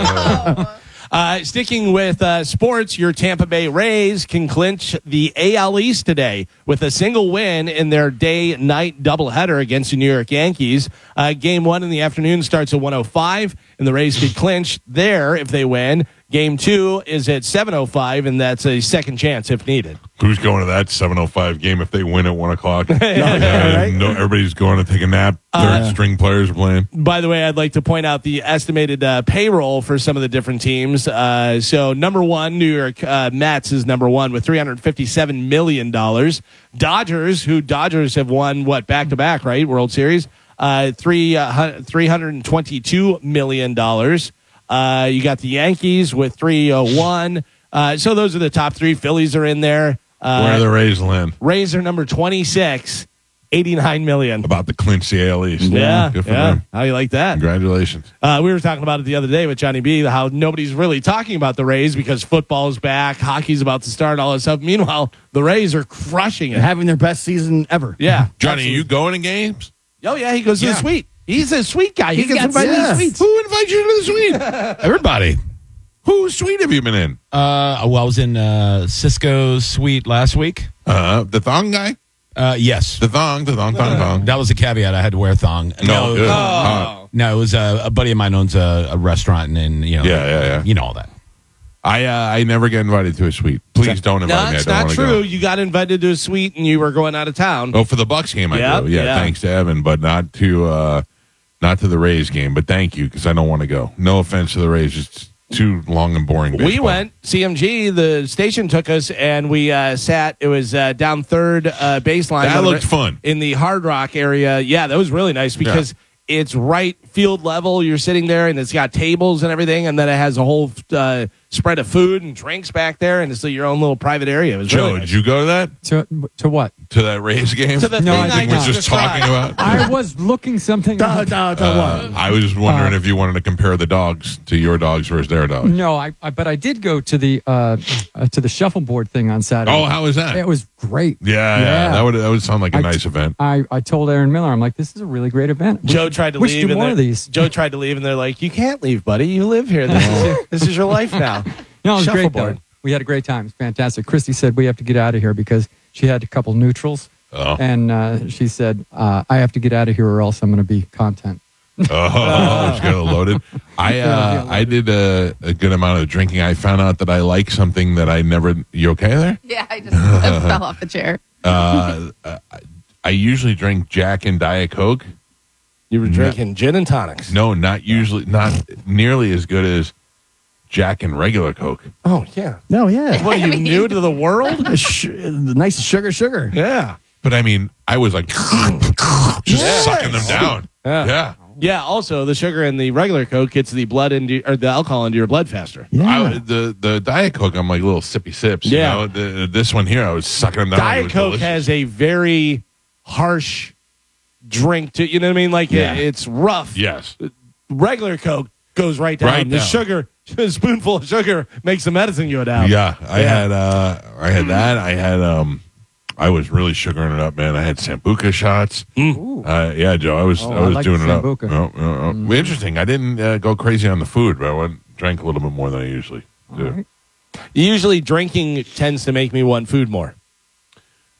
I know. Uh, sticking with uh, sports, your Tampa Bay Rays can clinch the A L East today with a single win in their day-night doubleheader against the New York Yankees. Uh, game one in the afternoon starts at one oh five, and the Rays could clinch there if they win. Game two is at seven oh five, and that's a second chance if needed. Who's going to that seven oh five game if they win at one o'clock? Yeah, right? No, everybody's going to take a nap. Third Uh, string players are playing. By the way, I'd like to point out the estimated uh, payroll for some of the different teams. Uh, so, number one, New York uh, Mets is number one with three hundred fifty-seven million dollars. Dodgers, who Dodgers have won, what, back-to-back, right, World Series, uh, three, uh, three hundred twenty-two million dollars. Uh, you got the Yankees with three oh one. Uh, so, those are the top three. Phillies are in there. Uh, Where are the Rays land? Rays are number twenty-six, eighty-nine million dollars. About to clinch the A L East. Yeah, Good for yeah. them. How you like that? Congratulations. Uh, we were talking about it the other day with Johnny B, how nobody's really talking about the Rays because football's back, hockey's about to start, all that stuff. Meanwhile, the Rays are crushing it. Having their best season ever. Yeah. Johnny, are you going to games? Oh, yeah, he goes to Yeah. the suite. He's a sweet guy. He He's gets got invited to yeah. the suites. Who invites you to the suite? Everybody. Whose suite have you been in? Uh, well, I was in uh, Cisco's suite last week. Uh, the thong guy? Uh, yes. The thong, the thong, thong, thong. That was a caveat. I had to wear a thong. No, good. Oh. Uh, no, it was a, a buddy of mine owns a, a restaurant, and, and you know, Yeah, yeah, yeah. you know all that. I uh, I never get invited to a suite. Please don't invite No, me. I it's don't not want to true. go. You got invited to a suite and you were going out of town. Oh, for the Bucks game, I Yep, do. Yeah, yeah. thanks to Evan, but not to uh, not to the Rays game. But thank you because I don't want to go. No offense to the Rays, it's too long and boring. We baseball. went, C M G, the station took us, and we uh, sat, it was uh, down third uh, baseline. That of the- looked fun. In the Hard Rock area. Yeah, that was really nice because it's right field level. You're sitting there, and it's got tables and everything, and then it has a whole uh, spread of food and drinks back there, and it's your own little private area. It was Joe, really nice. did you go to that? To, to what? To that Rays game? To the No, thing I I did we're not. just talking about. I was looking something Da, up. da, da, Uh, what? I was just wondering Uh, if you wanted to compare the dogs to your dogs versus their dogs. No, I, I but I did go to the uh, uh, to the shuffleboard thing on Saturday. Oh, how was that? It was great. yeah, yeah, Yeah. that would that would sound like a I- nice event. I, I told Aaron Miller, I'm like, this is a really great event. We Joe should- tried to we leave. should do and more they're- of these. Joe tried to leave, and they're like, "You can't leave, buddy. You live here. This is your, this is your life now." No, it was great though. Shuffleboard. We had a great time. It's fantastic. Christy said we have to get out of here because she had a couple neutrals, Oh, and uh, she said uh, I have to get out of here or else I'm going to be content. oh, just got it loaded. I uh, I did a, a good amount of drinking. I found out that I like something that I never. You okay there? Yeah, I just I fell off the chair. Uh, uh, I usually drink Jack and Diet Coke. You were drinking gin and tonics. No, not usually, not nearly as good as Jack and regular Coke. Oh yeah. No, yeah. What are you new to the world? Uh, sh- nice sugar, sugar. Yeah. But I mean, I was like just Yes. sucking them down. Yeah. Yeah. Yeah. Also, the sugar in the regular Coke gets the blood into or the alcohol into your blood faster. Yeah. I, the the Diet Coke, I'm like little sippy sips. Yeah. You know? the, this one here, I was sucking them down. It Diet was Coke delicious. has a very harsh drink to you know what I mean. Like Yeah. it, it's rough. Yes. Regular Coke goes right down. Right the down. sugar, a spoonful of sugar makes the medicine go down. Yeah. I Yeah. had uh I had that. I had um I was really sugaring it up, man. I had Sambuca shots. Ooh. Uh, yeah, Joe, I was Oh, I I was like doing it up. Sambuca. No, no, no. Interesting. I didn't uh, go crazy on the food, but I went drank a little bit more than I usually do. All right. Usually, drinking tends to make me want food more.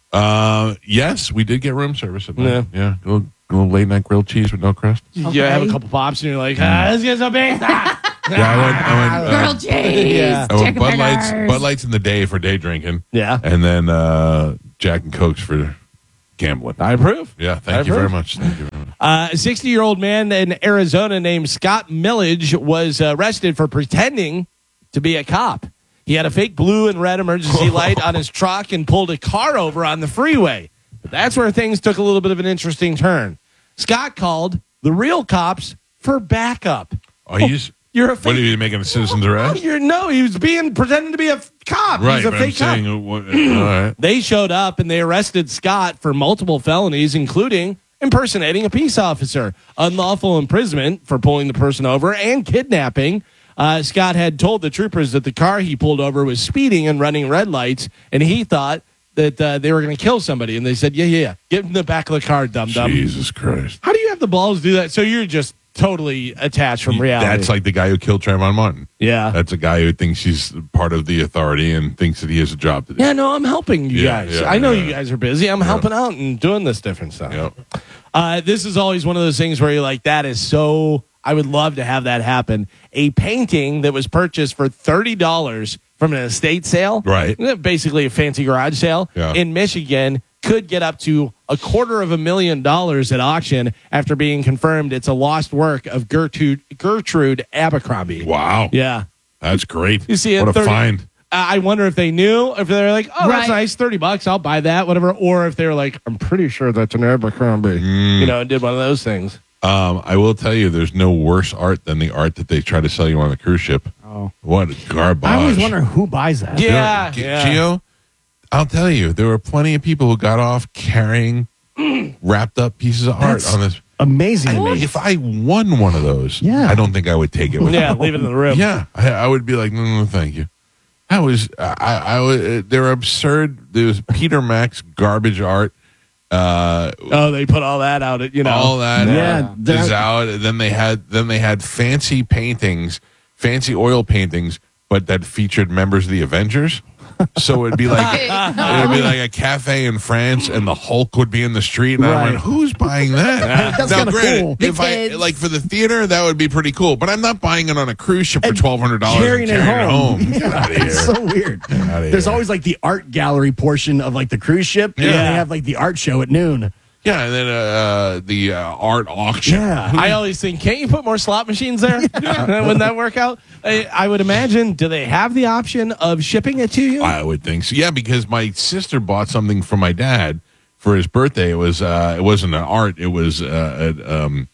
Uh, yes, we did get room service at night. Yeah. Yeah, a little, a little late night grilled cheese with no crust. You have a couple pops and you're like, ah, let's get some pizza. Yeah, I went. I went. Uh, Grilled cheese. Yeah. I went Chicken Bud Lights. fingers. Bud Lights in the day for day drinking. Yeah. and then uh, Jack and Cokes for gambling. I approve. Yeah, thank I you very approve. much. Thank you very much. Uh, a sixty-year-old man in Arizona named Scott Millage was arrested for pretending to be a cop. He had a fake blue and red emergency light on his truck and pulled a car over on the freeway. But that's where things took a little bit of an interesting turn. Scott called the real cops for backup. Oh, he's. You're a What are fake. you making a citizen's arrest? You're, no, he was being pretending to be a f- cop. Right, He's a but fake I'm cop. saying. uh, what- all right. They showed up and they arrested Scott for multiple felonies, including impersonating a peace officer, unlawful imprisonment for pulling the person over, and kidnapping. Uh, Scott had told the troopers that the car he pulled over was speeding and running red lights, and he thought that uh, they were going to kill somebody. And they said, yeah, yeah, yeah, get in the back of the car, dum-dum. Jesus Christ. How do you have the balls to do that? So you're just totally attached from reality. That's like the guy who killed Trayvon Martin. yeah. That's a guy who thinks he's part of the authority and thinks that he has a job to do. Yeah, no, I'm helping you Yeah, guys. yeah, I know yeah. you guys are busy. I'm helping out and doing this different stuff. Yep. Uh, this is always one of those things where you're like, that is so, I would love to have that happen. A painting that was purchased for thirty dollars from an estate sale, Right. basically a fancy garage sale Yeah. in Michigan, could get up to a quarter of a million dollars at auction after being confirmed it's a lost work of Gertrude, Gertrude Abercrombie. Wow. Yeah. That's great. You see it, What a thirty find. I wonder if they knew, if they're like, oh, that's Right. nice, thirty bucks, I'll buy that, whatever. Or if they were like, I'm pretty sure that's an Abercrombie. Mm. You know, and did one of those things. Um, I will tell you, there's no worse art than the art that they try to sell you on the cruise ship. Oh. What garbage! I always wonder who buys that. Yeah. G- yeah. Gio, I'll tell you, there were plenty of people who got off carrying wrapped up pieces of art That's on this. Amazing to I, me. if I won one of those, Yeah. I don't think I would take it. With Yeah, me. leave it in the room. Yeah, I, I would be like, no, no, thank you. I was, I, I was. They're absurd. There was Peter Max garbage art. Uh, Oh, they put all that out, at, you know. all that Yeah, is that- out. Then they had then they had fancy paintings, fancy oil paintings, but that featured members of the Avengers. So it'd be like it'd be like a cafe in France, and the Hulk would be in the street, and I Right. went, "Who's buying that?" That's now, kinda granted, cool. The if I kids. like for the theater, that would be pretty cool. But I'm not buying it on a cruise ship for And twelve hundred dollars carrying and it carrying home. it home. Get out of here. It's so weird. outta There's here. always like the art gallery portion of like the cruise ship, and Yeah. then they have like the art show at noon. Yeah, and then uh, the uh, art auction. Yeah. I always think, can't you put more slot machines there? Wouldn't that work out? I, I would imagine, do they have the option of shipping it to you? I would think so. Yeah, because my sister bought something for my dad for his birthday. It was uh, it wasn't an art. It was uh, a, um,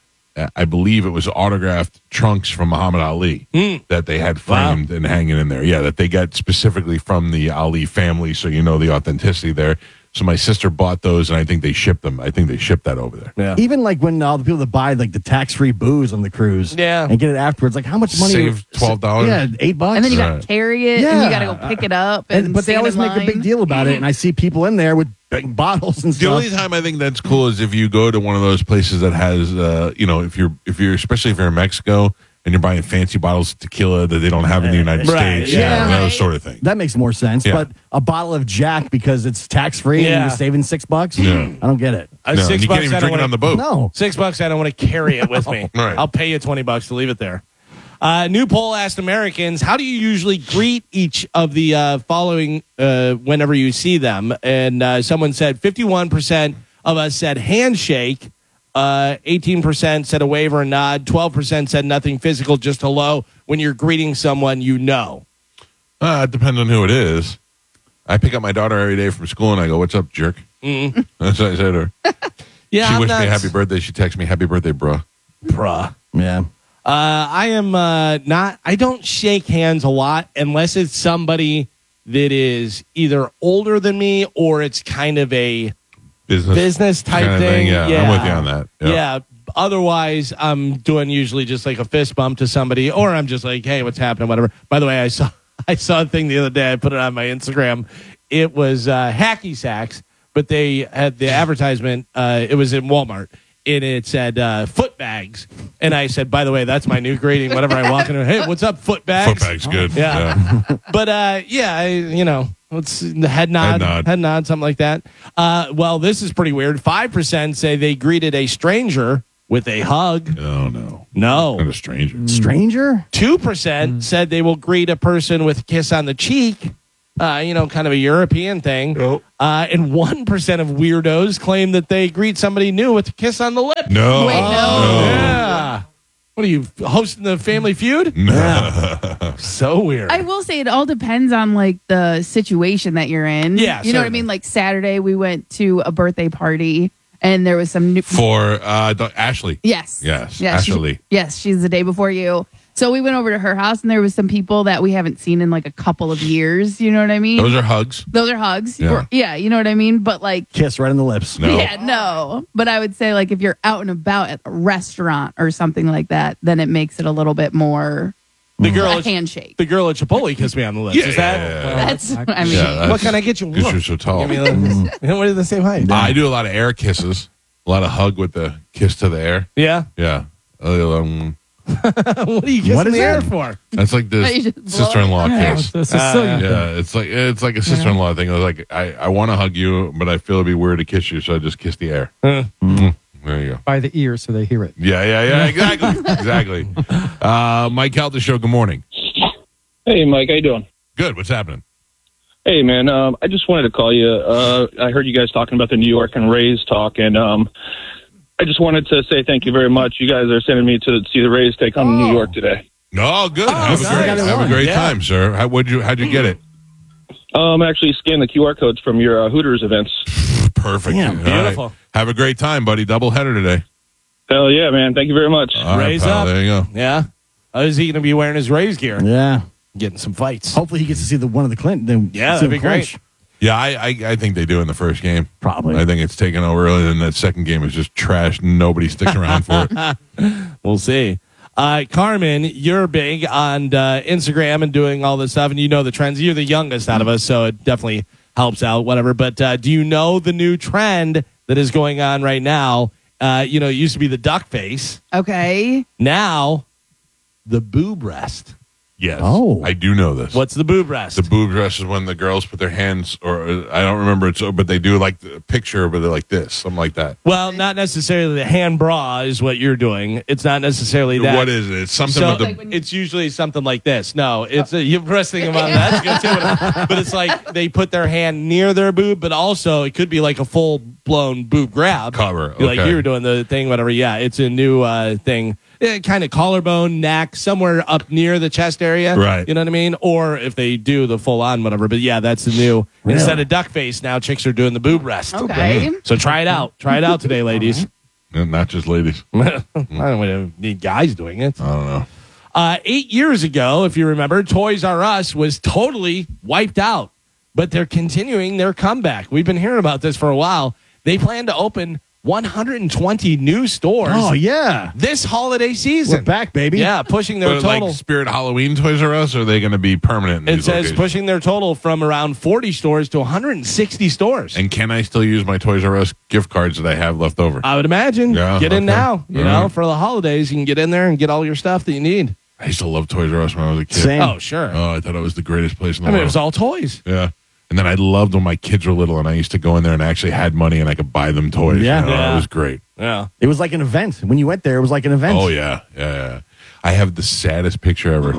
I believe it was autographed trunks from Muhammad Ali that they had framed and hanging in there. Yeah, that they got specifically from the Ali family, so you know the authenticity there. So my sister bought those, and I think they shipped them. I think they shipped that over there. Yeah. Even like when all the people that buy like the tax free booze on the cruise, Yeah. and get it afterwards, like how much money? Save twelve dollars. Yeah, eight bucks. And then you got Right. to carry it, and Yeah. you got to go pick it up. And, And- but they stand always in make a big line. deal about it, and I see people in there with big bottles and The stuff. only time I think that's cool is if you go to one of those places that has, uh, you know, if you're if you're especially if you're in Mexico and you're buying fancy bottles of tequila that they don't have in the United Right, States, yeah. you know, those Right. sort of thing. That makes more sense. Yeah. But a bottle of Jack because it's tax free and Yeah. you're saving six bucks. Yeah. I don't get it. Uh, No, six you bucks, can't even I don't drink it wanna- on the boat. No. Six bucks, I don't want to carry it with me. Right. I'll pay you twenty bucks to leave it there. Uh, new poll asked Americans, how do you usually greet each of the uh, following uh, whenever you see them? And uh, someone said fifty-one percent of us said handshake, uh, eighteen percent said a wave or a nod, twelve percent said nothing physical, just hello when you're greeting someone you know. Uh, it depends on who it is. I pick up my daughter every day from school and I go, "What's up, jerk?" Mm. That's what I say to her. Yeah, she I'm wished not, me happy birthday. She texts me, "Happy birthday, bro." bruh. Yeah. Uh, I am uh, not. I don't shake hands a lot unless it's somebody that is either older than me or it's kind of a Business, business type kind of thing. Yeah, Yeah. I'm with you on that. Yeah. Otherwise, I'm doing usually just like a fist bump to somebody, or I'm just like, "Hey, what's happening?" Whatever. By the way, I saw I saw a thing the other day. I put it on my Instagram. It was uh, hacky sacks, but they had the advertisement. Uh, it was in Walmart. And it said uh, foot bags. And I said, by the way, that's my new greeting. Whenever I walk in, hey, what's up, foot bags? Foot bag's good. Yeah. But uh, yeah, I, you know, It's the head nod, Head nod. head nod, something like that. Uh, well, this is pretty weird. five percent say they greeted a stranger with a hug. Oh, no. No. Not a stranger. Stranger? two percent said they will greet a person with a kiss on the cheek. Uh, you know, kind of a European thing. Uh, and one percent of weirdos claim that they greet somebody new with a kiss on the lip. No. Wait, no. Yeah. What are you, hosting the Family Feud? No. So weird. I will say it all depends on like the situation that you're in. Yeah, you know what I certainly. mean. Like Saturday, we went to a birthday party, and there was some new. For uh, the- Ashley. Yes. Yes. Yes. Ashley. She, yes, she's the day before you. So we went over to her house, and there was some people that we haven't seen in like a couple of years. You know what I mean? Those are hugs. Those are hugs. Yeah. Or- yeah, you know what I mean. But like, Kiss right on the lips. No. yeah, no. But I would say like if you're out and about at a restaurant or something like that, then it makes it a little bit more the girl a at, handshake. the girl at Chipotle kissed me on the lips. Yeah. Is that? That's what I mean. Yeah, that's- What can I get you? Because you're so tall. Give me a little, we're the same height. I do a lot of air kisses. A lot of hug with the kiss to the air. Yeah. Yeah. Um, What are you kissing What is the air that? for? that's like You this just blow sister-in-law Yeah, kiss. it's a Sicilian thing. Yeah, it's like it's like a sister-in-law thing. I was like, I, I want to hug you, but I feel it'd be weird to kiss you, so I just kiss the air. Uh. Mm. There you go. By the ear so they hear it. Yeah, yeah, yeah. Exactly, exactly. Uh, Mike Calta Show. Good morning. Hey, Mike, how you doing? Good. What's happening? Hey, man, um, I just wanted to call you. Uh, I heard you guys talking about the New York and Rays talk, and um, I just wanted to say thank you very much. You guys are sending me to see the Rays take on New York today. Oh, good. have a nice. great, have a great Yeah. time, sir. How would you? How'd you get it? Um, actually, scan the Q R codes from your uh, Hooters events. Perfect. Damn, All right. beautiful. Have a great time, buddy. Double header today. Hell yeah, man! Thank you very much. All right, Raise pal. up. There you go. Yeah. Oh, is he going to be wearing his Rays gear? Yeah. Getting some fights. Hopefully he gets to see the one of the Clinton. Then Yeah, see that'd the be great. clinch. Yeah, I, I I think they do in the first game. Probably. I think it's taken over early, and that second game is just trash. Nobody sticks around for it. We'll see. Uh, Carmen, you're big on uh, Instagram and doing all this stuff, and you know the trends. You're the youngest out of us, so it definitely helps out, whatever. But uh, do you know the new trend that is going on right now? Uh, you know, it used to be the duck face. Okay. Now, the boob rest. Yes. Oh. I do know this. What's the boob rest? The boob dress is when the girls put their hands, or uh, I don't remember it, so, but they do like the picture, but they're like this, something like that. well, not necessarily the hand bra is what you're doing. It's not necessarily that. What is it? It's something So with the. Like when you- it's usually something like this. No, it's a, you're resting them on that. That's good too. But it's like they put their hand near their boob, but also it could be like a full blown boob grab. Cover, Like okay. you were doing the thing, whatever. Yeah, it's a new uh, thing. Eh, kind of collarbone, neck, somewhere up near the chest area. Right. You know what I mean? Or if they do the full on, whatever. But yeah, that's the new. Really? Instead of duck face, now chicks are doing the boob rest. Okay. So try it out. Try it out today, ladies. And not just ladies. I don't need guys doing it. I don't know. Uh, eight years ago, if you remember, Toys R Us was totally wiped out, but they're continuing their comeback. We've been hearing about this for a while. They plan to open one hundred twenty new stores Oh yeah. this holiday season. We're back, baby. Yeah, pushing their But total. like Spirit Halloween Toys R Us, or are they going to be permanent? In It these says locations? pushing their total from around forty stores to one hundred sixty stores. And can I still use my Toys R Us gift cards that I have left over? I would imagine. Yeah, get in okay. now. You All know, right. for the holidays, you can get in there and get all your stuff that you need. I used to love Toys R Us when I was a kid. Same. Oh, sure. Oh, I thought it was the greatest place in the I mean, it world. was all toys. Yeah. And then I loved when my kids were little and I used to go in there and I actually had money and I could buy them toys. Yeah. You know, Yeah. It was great. Yeah. It was like an event. When you went there, it was like an event. Oh, yeah. Yeah, yeah. I have the saddest picture ever.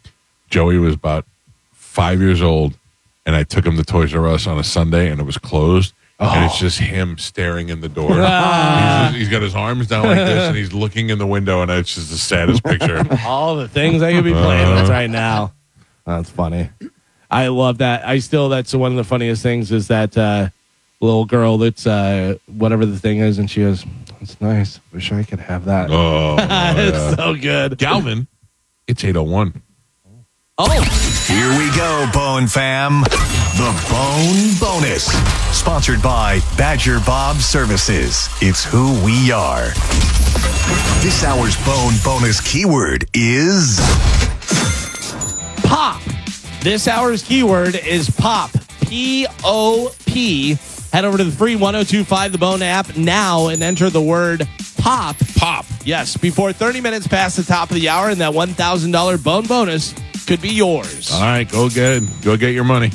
Joey was about five years old and I took him to Toys R Us on a Sunday and it was closed. And it's just him staring in the door. he's, just- he's got his arms down like this and he's looking in the window and it's just the saddest picture. All the things I could be playing with right now. That's funny. I love that. I still, that's one of the funniest things is that uh, little girl that's uh, whatever the thing is, and she goes, "That's nice. Wish I could have that." Oh, yeah. It's so good. Galvin, it's eight oh one. Oh, Here we go, Bone Fam. The Bone Bonus. Sponsored by Badger Bob Services. It's who we are. This hour's Bone Bonus keyword is pop. This hour's keyword is pop. P O P. Head over to the free one oh two five The Bone app now and enter the word pop. Pop. Yes, before thirty minutes past the top of the hour, and that one thousand dollars bone bonus could be yours. All right, go get go get your money.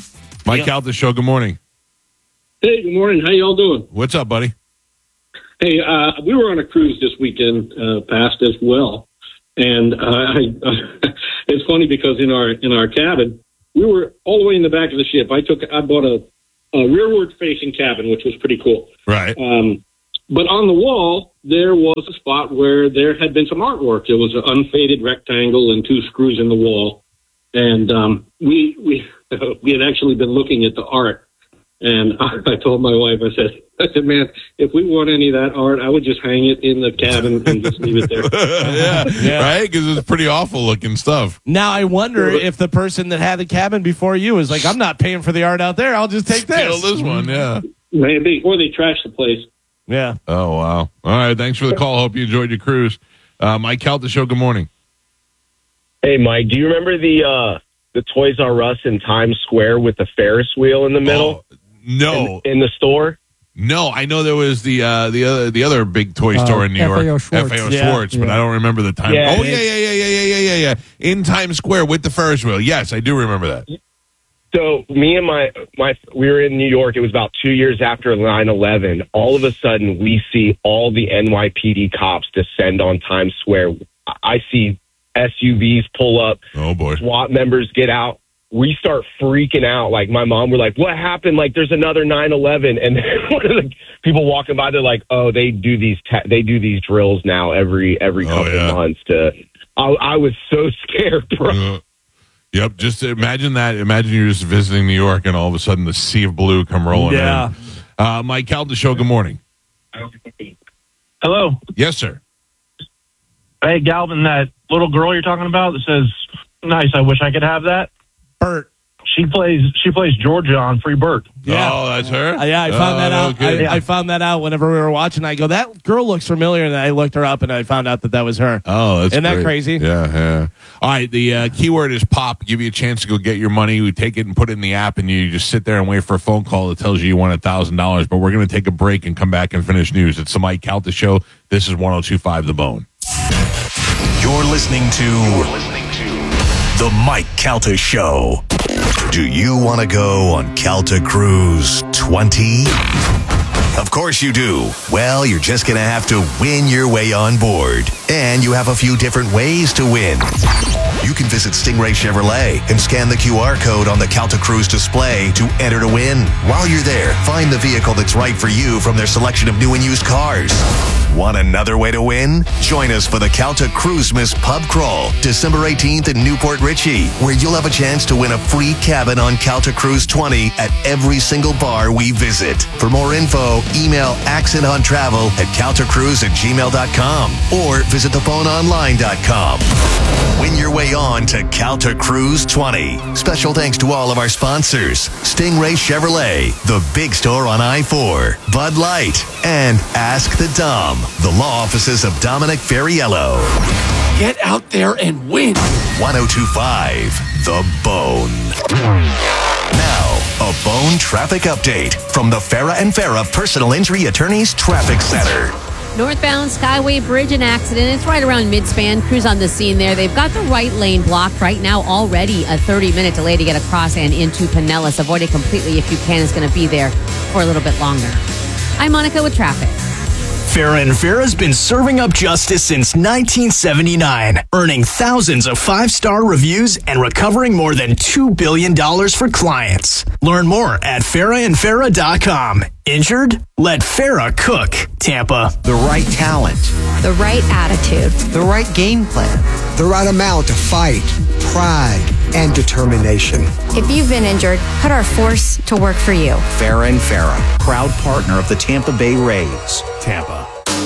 Mike Calta Show, good morning. Hey, good morning. How y'all doing? What's up, buddy? Hey, uh, we were on a cruise this weekend uh, past as well, and uh, I, uh, it's funny because in our in our cabin, we were all the way in the back of the ship. I took I bought a, a rearward facing cabin, which was pretty cool. Right. Um, but on the wall, there was a spot where there had been some artwork. It was an unfaded rectangle and two screws in the wall, and um, we we we had actually been looking at the art. And I told my wife, I said, I said, man, if we want any of that art, I would just hang it in the cabin and just leave it there. yeah, Yeah. right? Because it's pretty awful looking stuff. Now I wonder if the person that had the cabin before you is like, I'm not paying for the art out there. I'll just take Steal this. this one, yeah. Maybe, or they trashed the place. Yeah. Oh, wow. All right, thanks for the call. Hope you enjoyed your cruise. Uh, Mike Calta Show, good morning. Hey, Mike, do you remember the uh, the Toys R Us in Times Square with the Ferris wheel in the middle? Oh, no. In, in the store? No, I know there was the uh, the other the other big toy Uh, store in New F A O York, Schwartz. F A O Yeah. Schwartz, but Yeah. I don't remember the time. Yeah, oh it- yeah, yeah, yeah, yeah, yeah, yeah, yeah, yeah. In Times Square with the Ferris wheel. Yes, I do remember that. So me and my, my, we were in New York. It was about two years after nine eleven. All of a sudden, we see all the N Y P D cops descend on Times Square. I see S U Vs pull up. Oh boy. SWAT members get out. We start freaking out. Like my mom, we're like, what happened? Like there's another nine eleven. And one of the people walking by, they're like, oh, they do these, ta- they do these drills now every, every Oh, couple yeah. of months to, I, I was so scared, bro. Uh, yep. Just imagine that. Imagine you're just visiting New York and all of a sudden the sea of blue come rolling Yeah. in. Uh, Mike Calta Show, good morning. Hello. Yes, sir. Hey, Galvin, that little girl you're talking about that says, nice, I wish I could have that. Bert. She plays she plays Georgia on Free Bird. Yeah. Oh, that's her? Uh, yeah, I found Oh, that out. okay. I, I found that out whenever we were watching. I go, that girl looks familiar, and I looked her up, and I found out that that was her. Oh, that's Isn't that great. crazy? Yeah, yeah. All right, the uh, keyword is pop. Give you a chance to go get your money. We take it and put it in the app, and you just sit there and wait for a phone call that tells you you won one thousand dollars. But we're going to take a break and come back and finish news. It's the Mike Calta Show. This is one oh two point five The Bone. You're listening to, You're listening to The Mike Calta Show. Do you want to go on Calta Cruise twenty? Of course you do. Well, you're just going to have to win your way on board. And you have a few different ways to win. You can visit Stingray Chevrolet and scan the Q R code on the Calta Cruise display to enter to win. While you're there, find the vehicle that's right for you from their selection of new and used cars. Want another way to win? Join us for the Calta Cruisemas Pub Crawl, December eighteenth in Newport Richey, where you'll have a chance to win a free cabin on Calta Cruise twenty at every single bar we visit. For more info, email accent on travel at caltacruise at gmail dot com or visit the phone online dot com. Win your way on to Calta Cruise twenty. Special thanks to all of our sponsors: Stingray Chevrolet, the big store on I four, Bud Light, and Ask the Dom, the law offices of Dominic Ferriello. Get out there and win. one oh two point five The Bone. Now, a Bone traffic update from the Farah and Farah Personal Injury Attorneys Traffic Center. Northbound Skyway Bridge, an accident. It's right around mid-span. Crews on the scene there. They've got the right lane blocked right now. Already a thirty-minute delay to get across and into Pinellas. Avoid it completely if you can. It's going to be there for a little bit longer. I'm Monica with traffic. Farah and Farah's been serving up justice since nineteen seventy-nine, earning thousands of five-star reviews and recovering more than two billion dollars for clients. Learn more at farah and farah dot com. Injured? Let Farah cook. Tampa. The right talent. The right attitude. The right game plan. The right amount of fight, pride, and determination. If you've been injured, put our force to work for you. Farah and Farah, proud partner of the Tampa Bay Rays. Tampa.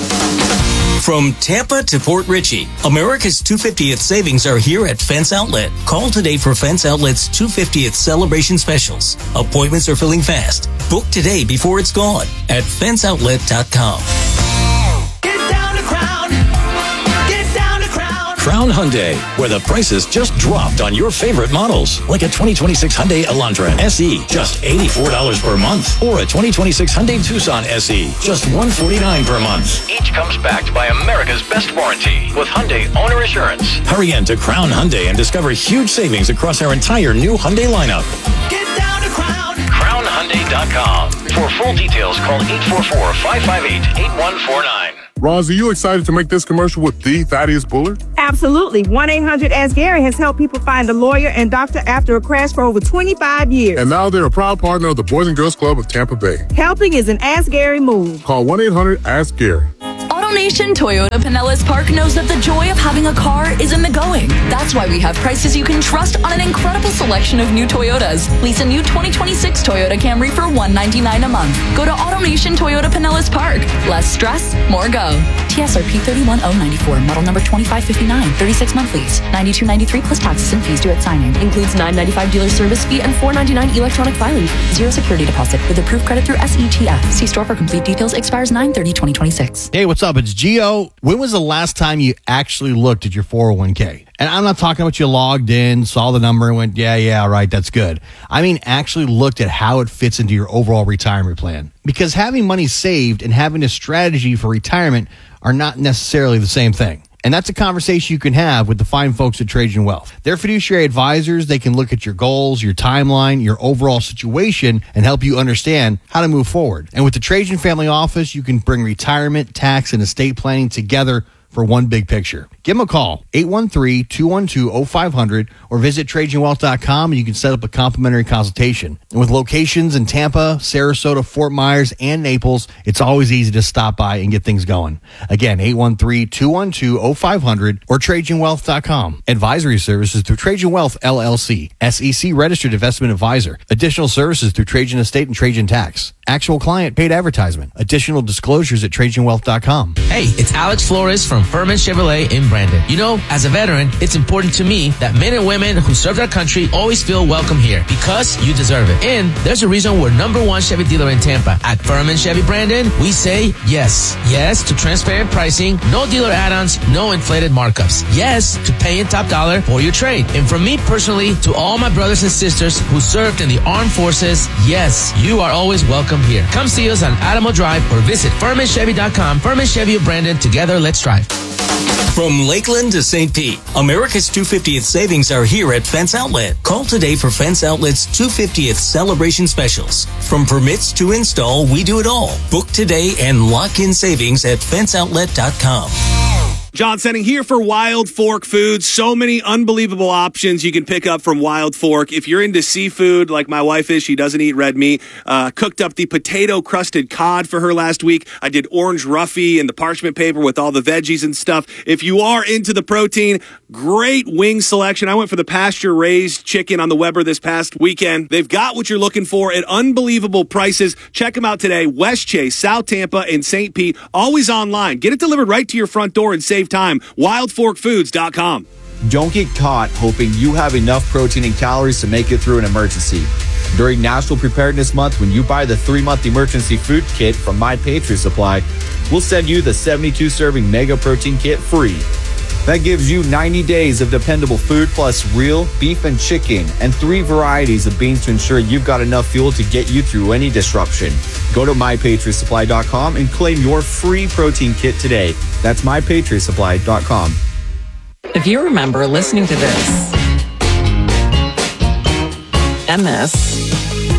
From Tampa to Port Richey, America's two hundred fiftieth savings are here at Fence Outlet. Call today for Fence Outlet's two hundred fiftieth celebration specials. Appointments are filling fast. Book today before it's gone at fence outlet dot com. Get down to Crown. Get down to Crown. Crown Hyundai, where the prices just dropped on your favorite models. Like a twenty twenty-six Hyundai Elantra S E, just eighty-four dollars per month. Or a twenty twenty-six Hyundai Tucson S E, just one hundred forty-nine dollars per month. Each comes backed by America's best warranty with Hyundai Owner Assurance. Hurry in to Crown Hyundai and discover huge savings across our entire new Hyundai lineup. Get down to Crown. hyundai dot com. For full details, call eight four four, five five eight, eight one four nine. Roz, are you excited to make this commercial with the Thaddeus Bullard? Absolutely. one eight hundred ask Gary has helped people find a lawyer and doctor after a crash for over twenty-five years. And now they're a proud partner of the Boys and Girls Club of Tampa Bay. Helping is an Ask Gary move. Call one eight hundred ask Gary. AutoNation Toyota Pinellas Park knows that the joy of having a car is in the going. That's why we have prices you can trust on an incredible selection of new Toyotas. Lease a new twenty twenty-six Toyota Camry for one hundred ninety-nine dollars a month. Go to AutoNation Toyota Pinellas Park. Less stress, more go. T S R P three one zero nine four, model number twenty-five fifty-nine, thirty-six month lease, ninety-two ninety-three plus taxes and fees due at signing. Includes nine ninety-five dealer service fee and four ninety-nine electronic filing. Zero security deposit with approved credit through S E T F. See store for complete details. Expires nine thirty twenty twenty-six. Hey, what's up? It's Gio. When was the last time you actually looked at your four oh one k? And I'm not talking about you logged in, saw the number, and went, yeah, yeah, right, that's good. I mean, actually looked at how it fits into your overall retirement plan. Because having money saved and having a strategy for retirement are not necessarily the same thing. And that's a conversation you can have with the fine folks at Trajan Wealth. They're fiduciary advisors. They can look at your goals, your timeline, your overall situation, and help you understand how to move forward. And with the Trajan Family Office, you can bring retirement, tax, and estate planning together for one big picture. Give them a call, eight one three, two one two, oh five hundred, or visit Trajan Wealth dot com and you can set up a complimentary consultation. And with locations in Tampa, Sarasota, Fort Myers, and Naples, it's always easy to stop by and get things going. Again, eight one three, two one two, oh five hundred or Trajan Wealth dot com. Advisory services through Trajan Wealth, L L C, S E C registered investment advisor. Additional services through Trajan Estate and Trajan Tax. Actual client paid advertisement. Additional disclosures at Trajan Wealth dot com. Hey, it's Alex Flores from Furman Chevrolet in Brandon. You know, as a veteran, it's important to me that men and women who serve our country always feel welcome here because you deserve it. And there's a reason we're number one Chevy dealer in Tampa. At Furman Chevy Brandon, we say yes. Yes to transparent pricing, no dealer add-ons, no inflated markups. Yes to paying top dollar for your trade. And from me personally to all my brothers and sisters who served in the armed forces, yes, you are always welcome here. Come see us on Adamo Drive or visit Furman Chevy dot com. Furman Chevy of Brandon. Together, let's drive. From Lakeland to Saint Pete, America's two hundred fiftieth savings are here at Fence Outlet. Call today for Fence Outlet's two hundred fiftieth celebration specials. From permits to install, we do it all. Book today and lock in savings at fence outlet dot com. John Senning here for Wild Fork Foods. So many unbelievable options you can pick up from Wild Fork. If you're into seafood, like my wife is, she doesn't eat red meat. Uh, cooked up the potato-crusted cod for her last week. I did orange roughy and the parchment paper with all the veggies and stuff. If you are into the protein, great wing selection. I went for the pasture-raised chicken on the Weber this past weekend. They've got what you're looking for at unbelievable prices. Check them out today. West Chase, South Tampa, and Saint Pete. Always online. Get it delivered right to your front door and save time. wild fork foods dot com. Don't get caught hoping you have enough protein and calories to make it through an emergency. During National Preparedness Month, when you buy the three-month emergency food kit from My Patriot Supply, we'll send you the seventy-two serving Mega Protein Kit free. That gives you ninety days of dependable food plus real beef and chicken and three varieties of beans to ensure you've got enough fuel to get you through any disruption. Go to my patriot supply dot com and claim your free protein kit today. That's my patriot supply dot com. If you remember listening to this and this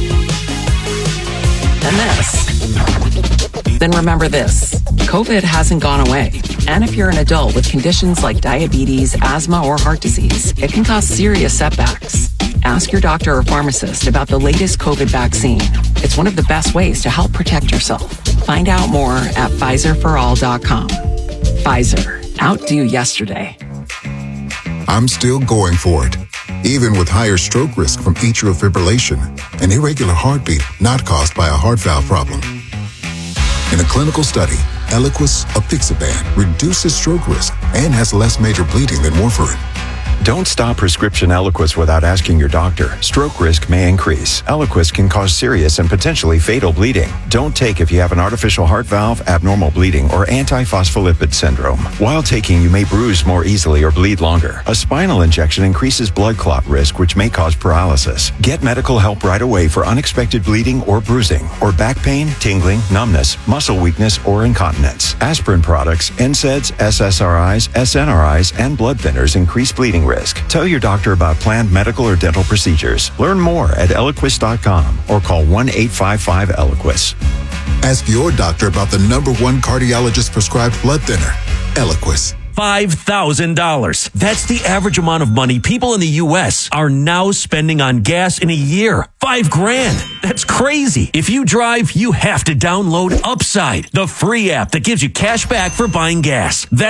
and this, then remember this. COVID hasn't gone away. And if you're an adult with conditions like diabetes, asthma, or heart disease, it can cause serious setbacks. Ask your doctor or pharmacist about the latest COVID vaccine. It's one of the best ways to help protect yourself. Find out more at Pfizer for all dot com. Pfizer. Outdo yesterday. I'm still going for it, even with higher stroke risk from atrial fibrillation, an irregular heartbeat not caused by a heart valve problem. In a clinical study, Eliquis apixaban reduces stroke risk and has less major bleeding than warfarin. Don't stop prescription Eliquis without asking your doctor. Stroke risk may increase. Eliquis can cause serious and potentially fatal bleeding. Don't take if you have an artificial heart valve, abnormal bleeding, or antiphospholipid syndrome. While taking, you may bruise more easily or bleed longer. A spinal injection increases blood clot risk, which may cause paralysis. Get medical help right away for unexpected bleeding or bruising, or back pain, tingling, numbness, muscle weakness, or incontinence. Aspirin products, N SAIDs, S S R Is, S N R Is, and blood thinners increase bleeding risk. Tell your doctor about planned medical or dental procedures. Learn more at Eliquis dot com or call one eight five five Eliquis. Ask your doctor about the number one cardiologist prescribed blood thinner, Eliquis. five thousand dollars. That's the average amount of money people in the U S are now spending on gas in a year. Five grand. That's crazy. If you drive, you have to download Upside, the free app that gives you cash back for buying gas. That's